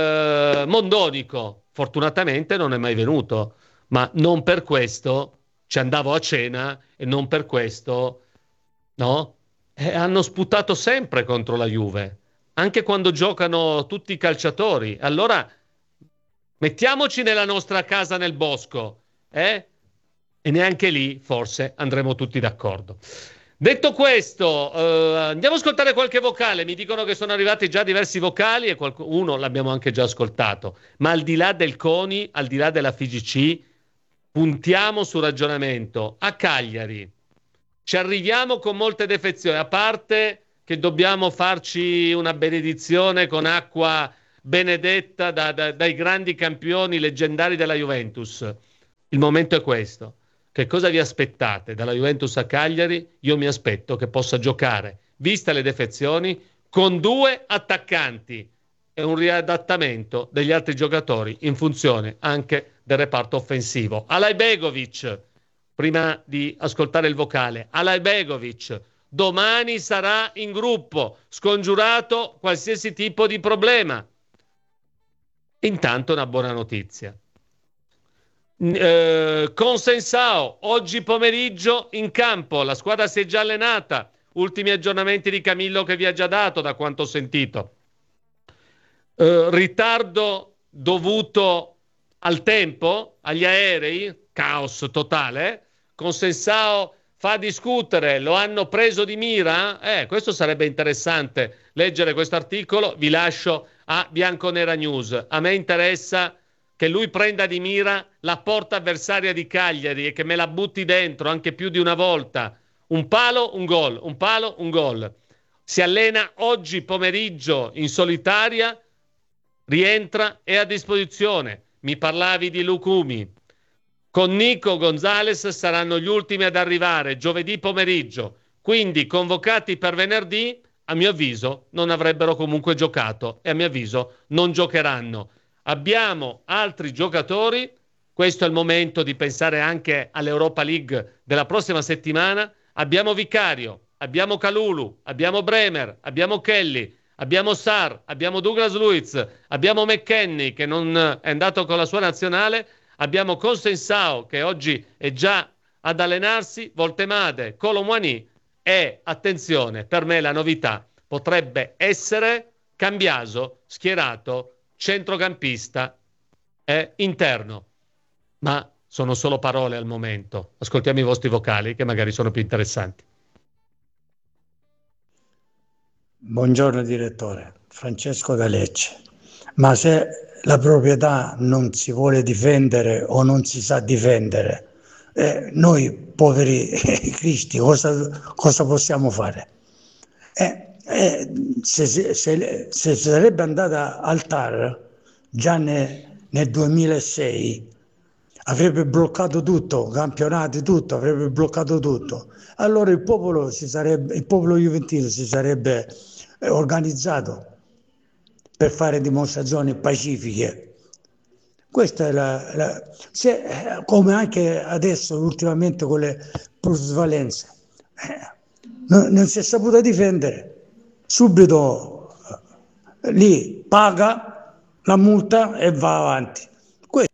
eh, Mondonico. Fortunatamente non è mai venuto. Ma non per questo ci andavo a cena e non per questo, no? E hanno sputato sempre contro la Juve, anche quando giocano tutti i calciatori. Allora mettiamoci nella nostra casa nel bosco, eh? E neanche lì forse andremo tutti d'accordo. Detto questo, eh, andiamo a ascoltare qualche vocale. Mi dicono che sono arrivati già diversi vocali e qualcuno l'abbiamo anche già ascoltato. Ma al di là del CONI, al di là della F I G C, puntiamo sul ragionamento. A Cagliari ci arriviamo con molte defezioni, a parte che dobbiamo farci una benedizione con acqua benedetta da, da, dai grandi campioni leggendari della Juventus. Il momento è questo. Che cosa vi aspettate dalla Juventus a Cagliari? Io mi aspetto che possa giocare, viste le defezioni, con due attaccanti e un riadattamento degli altri giocatori in funzione anche del reparto offensivo. Alajbegovic, prima di ascoltare il vocale, Alajbegovic domani sarà in gruppo, scongiurato qualsiasi tipo di problema. Intanto una buona notizia. Eh, Consensao oggi pomeriggio in campo, la squadra si è già allenata, ultimi aggiornamenti di Camillo che vi ha già dato da quanto ho sentito. Eh, ritardo dovuto al tempo, agli aerei, caos totale. Consensao fa discutere, lo hanno preso di mira? Eh, questo sarebbe interessante leggere questo articolo. Vi lascio a Bianconera News. A me interessa che lui prenda di mira la porta avversaria di Cagliari e che me la butti dentro anche più di una volta. Un palo, un gol, un palo, un gol. Si allena oggi pomeriggio in solitaria, rientra, è a disposizione. Mi parlavi di Lucumi. Con Nico Gonzalez saranno gli ultimi ad arrivare giovedì pomeriggio, quindi convocati per venerdì, a mio avviso non avrebbero comunque giocato e a mio avviso non giocheranno. Abbiamo altri giocatori, questo è il momento di pensare anche all'Europa League della prossima settimana. Abbiamo Vicario, abbiamo Kalulu, abbiamo Bremer, abbiamo Kelly, abbiamo Sarr, abbiamo Douglas Luiz, abbiamo McKennie che non è andato con la sua nazionale, abbiamo Consensao che oggi è già ad allenarsi, Voltemade, Colomwani e, attenzione, per me la novità potrebbe essere Cambiaso schierato centrocampista e interno. Ma sono solo parole al momento. Ascoltiamo i vostri vocali che magari sono più interessanti. Buongiorno direttore, Francesco da Lecce. Ma se la proprietà non si vuole difendere o non si sa difendere, eh, noi poveri cristi cosa, cosa possiamo fare? Eh, Eh, se, se, se, se sarebbe andata al T A R già ne, nel duemilasei avrebbe bloccato tutto, campionati, tutto, avrebbe bloccato tutto. Allora il popolo, si sarebbe, il popolo juventino si sarebbe organizzato per fare dimostrazioni pacifiche. Questa è la, la se, come anche adesso ultimamente con le plusvalenze, eh, non, non si è saputo difendere. Subito eh, lì paga la multa e va avanti. Que-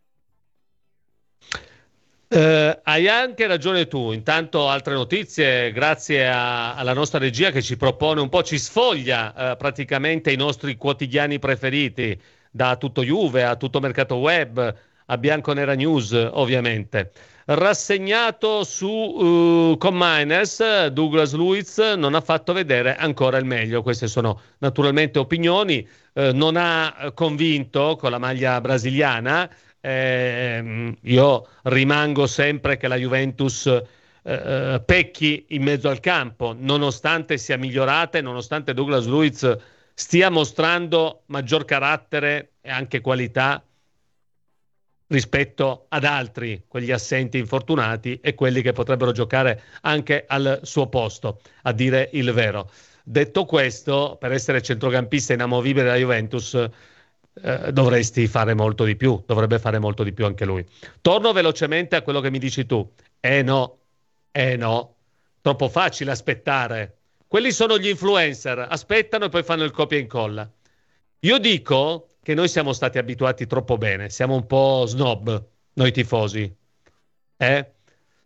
eh, hai anche ragione tu. Intanto altre notizie grazie a, alla nostra regia che ci propone un po', ci sfoglia eh, praticamente i nostri quotidiani preferiti, da Tutto Juve a Tutto Mercato Web a Bianconera News ovviamente. Rassegnato su uh, Commines, Douglas Luiz non ha fatto vedere ancora il meglio. Queste sono naturalmente opinioni. Eh, non ha convinto con la maglia brasiliana. Eh, io rimango sempre che la Juventus eh, pecchi in mezzo al campo, nonostante sia migliorata e nonostante Douglas Luiz stia mostrando maggior carattere e anche qualità rispetto ad altri, quegli assenti infortunati e quelli che potrebbero giocare anche al suo posto, a dire il vero. Detto questo, per essere centrocampista inamovibile della Juventus eh, dovresti fare molto di più, dovrebbe fare molto di più anche lui. Torno velocemente a quello che mi dici tu. Eh no, eh no, troppo facile aspettare. Quelli sono gli influencer, aspettano e poi fanno il copia e incolla. Io dico che noi siamo stati abituati troppo bene, siamo un po' snob, noi tifosi. Eh?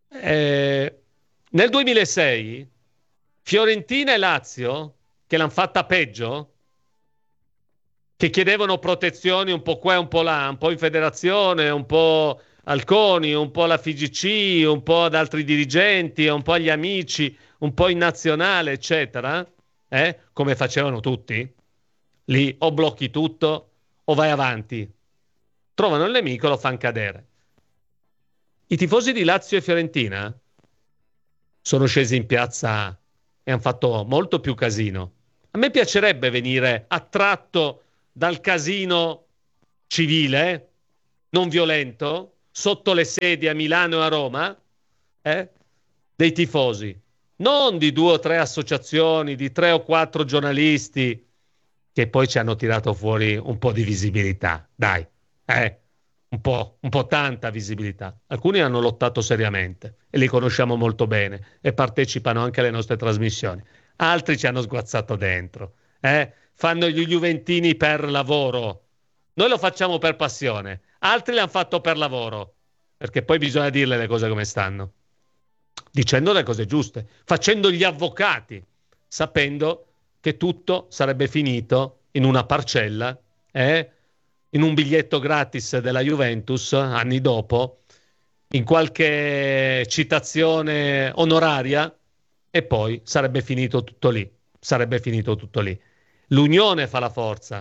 Eh, nel duemilasei Fiorentina e Lazio, che l'hanno fatta peggio, che chiedevano protezioni un po' qua e un po' là, un po' in federazione, un po' al CONI, un po' alla F I G C, un po' ad altri dirigenti, un po' agli amici, un po' in nazionale, eccetera, eh? Come facevano tutti, lì o blocchi tutto o vai avanti. Trovano il nemico, lo fanno cadere. I tifosi di Lazio e Fiorentina sono scesi in piazza e hanno fatto molto più casino. A me piacerebbe venire attratto dal casino civile, non violento, sotto le sedie a Milano e a Roma, eh, dei tifosi, non di due o tre associazioni, di tre o quattro giornalisti che poi ci hanno tirato fuori un po' di visibilità, dai, eh, un po', un po' tanta visibilità. Alcuni hanno lottato seriamente e li conosciamo molto bene e partecipano anche alle nostre trasmissioni. Altri ci hanno sguazzato dentro, eh? Fanno gli juventini per lavoro. Noi lo facciamo per passione, altri l'hanno fatto per lavoro, perché poi bisogna dirle le cose come stanno, dicendo le cose giuste, facendo gli avvocati, sapendo che tutto sarebbe finito in una parcella, eh? In un biglietto gratis della Juventus anni dopo, in qualche citazione onoraria, e poi sarebbe finito tutto lì, sarebbe finito tutto lì. L'unione fa la forza.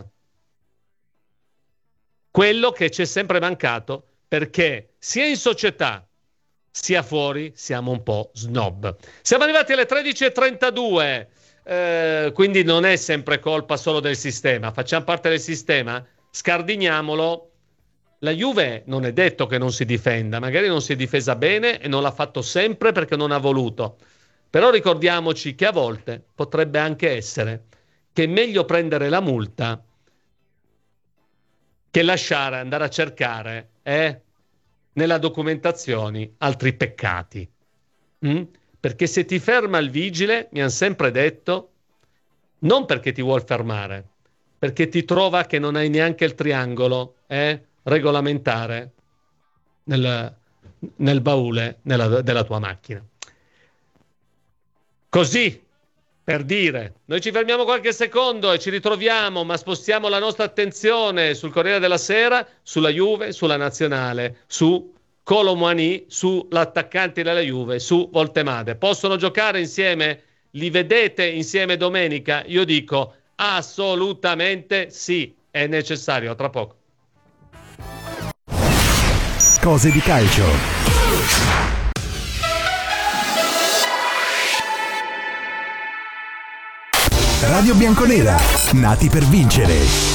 Quello che ci è sempre mancato, perché sia in società sia fuori siamo un po' snob. Siamo arrivati alle tredici e trentadue, eh, quindi non è sempre colpa solo del sistema, facciamo parte del sistema, scardiniamolo. La Juve non è detto che non si difenda, magari non si è difesa bene e non l'ha fatto sempre perché non ha voluto. Però ricordiamoci che a volte potrebbe anche essere che è meglio prendere la multa che lasciare andare a cercare eh, nella documentazione altri peccati. Mm? Perché se ti ferma il vigile, mi hanno sempre detto, non perché ti vuol fermare, perché ti trova che non hai neanche il triangolo eh, regolamentare nel, nel baule nella, della tua macchina. Così, per dire, noi ci fermiamo qualche secondo e ci ritroviamo, ma spostiamo la nostra attenzione sul Corriere della Sera, sulla Juve, sulla Nazionale, su Kolo Muani, sull'attaccante della Juve, su Voltemade. Possono giocare insieme? Li vedete insieme domenica? Io dico assolutamente sì, è necessario. Tra poco. Cose di calcio. Radio Bianconera, nati per vincere.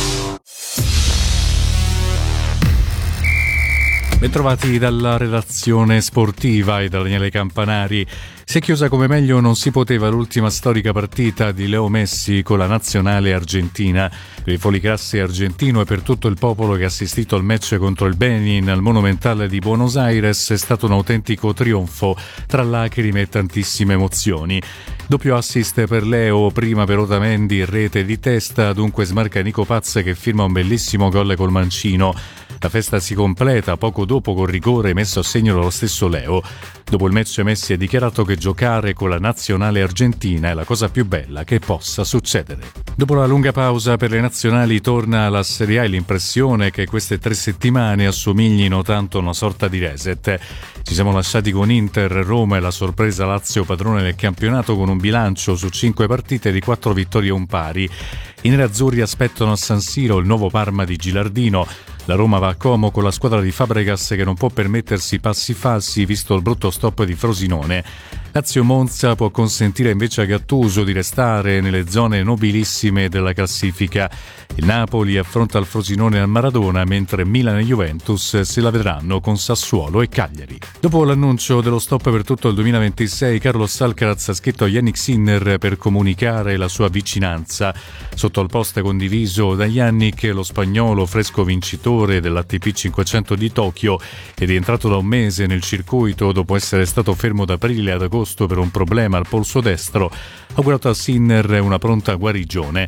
Bentrovati dalla redazione sportiva e da Daniele Campanari. Si è chiusa come meglio non si poteva l'ultima storica partita di Leo Messi con la nazionale argentina. Per il Folicrasse argentino e per tutto il popolo che ha assistito al match contro il Benin al Monumental di Buenos Aires è stato un autentico trionfo tra lacrime e tantissime emozioni. Doppio assist per Leo, prima per Otamendi, rete di testa, dunque smarca Nico Paz che firma un bellissimo gol col mancino. La festa si completa poco dopo col rigore messo a segno dallo stesso Leo. Dopo il match Messi ha dichiarato che giocare con la nazionale argentina è la cosa più bella che possa succedere. Dopo la lunga pausa per le nazionali torna alla Serie A e l'impressione che queste tre settimane assomiglino tanto a una sorta di reset. Ci siamo lasciati con Inter, Roma e la sorpresa Lazio padrone del campionato con un bilancio su cinque partite di quattro vittorie e un pari. I nerazzurri aspettano a San Siro il nuovo Parma di Gilardino. La Roma va a Como con la squadra di Fabregas che non può permettersi passi falsi visto il brutto stop di Frosinone. Lazio Monza può consentire invece a Gattuso di restare nelle zone nobilissime della classifica. Il Napoli affronta il Frosinone al Maradona, mentre Milan e Juventus se la vedranno con Sassuolo e Cagliari. Dopo l'annuncio dello stop per tutto il duemilaventisei, Carlos Alcaraz ha scritto a Yannick Sinner per comunicare la sua vicinanza. Sotto al post condiviso da Yannick, lo spagnolo fresco vincitore dell'A T P cinquecento di Tokyo è rientrato da un mese nel circuito dopo essere stato fermo da aprile ad agosto per un problema al polso destro, ha augurato a Sinner una pronta guarigione.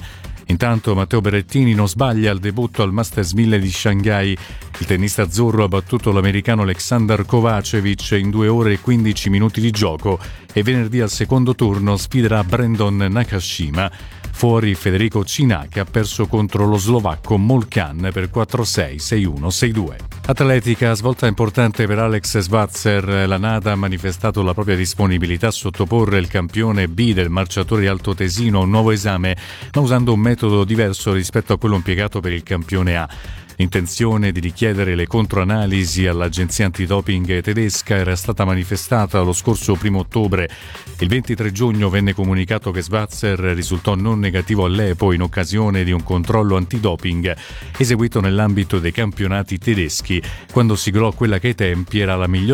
Intanto Matteo Berrettini non sbaglia al debutto al Masters mille di Shanghai. Il tennista azzurro ha battuto l'americano Aleksandar Kovacevic in due ore e quindici minuti di gioco e venerdì al secondo turno sfiderà Brandon Nakashima. Fuori Federico Cina, che ha perso contro lo slovacco Molcan per quattro sei, sei uno, sei due. Atletica, svolta importante per Alex Schwarzer. La NADA ha manifestato la propria disponibilità a sottoporre il campione B del marciatore altoatesino a un nuovo esame, ma usando un metodo diverso rispetto a quello impiegato per il campione A. L'intenzione di richiedere le controanalisi all'agenzia antidoping tedesca era stata manifestata lo scorso primo ottobre. Il ventitré giugno venne comunicato che Schwarzer risultò non negativo all'E P O in occasione di un controllo antidoping eseguito nell'ambito dei campionati tedeschi, quando siglò quella che ai tempi era la miglior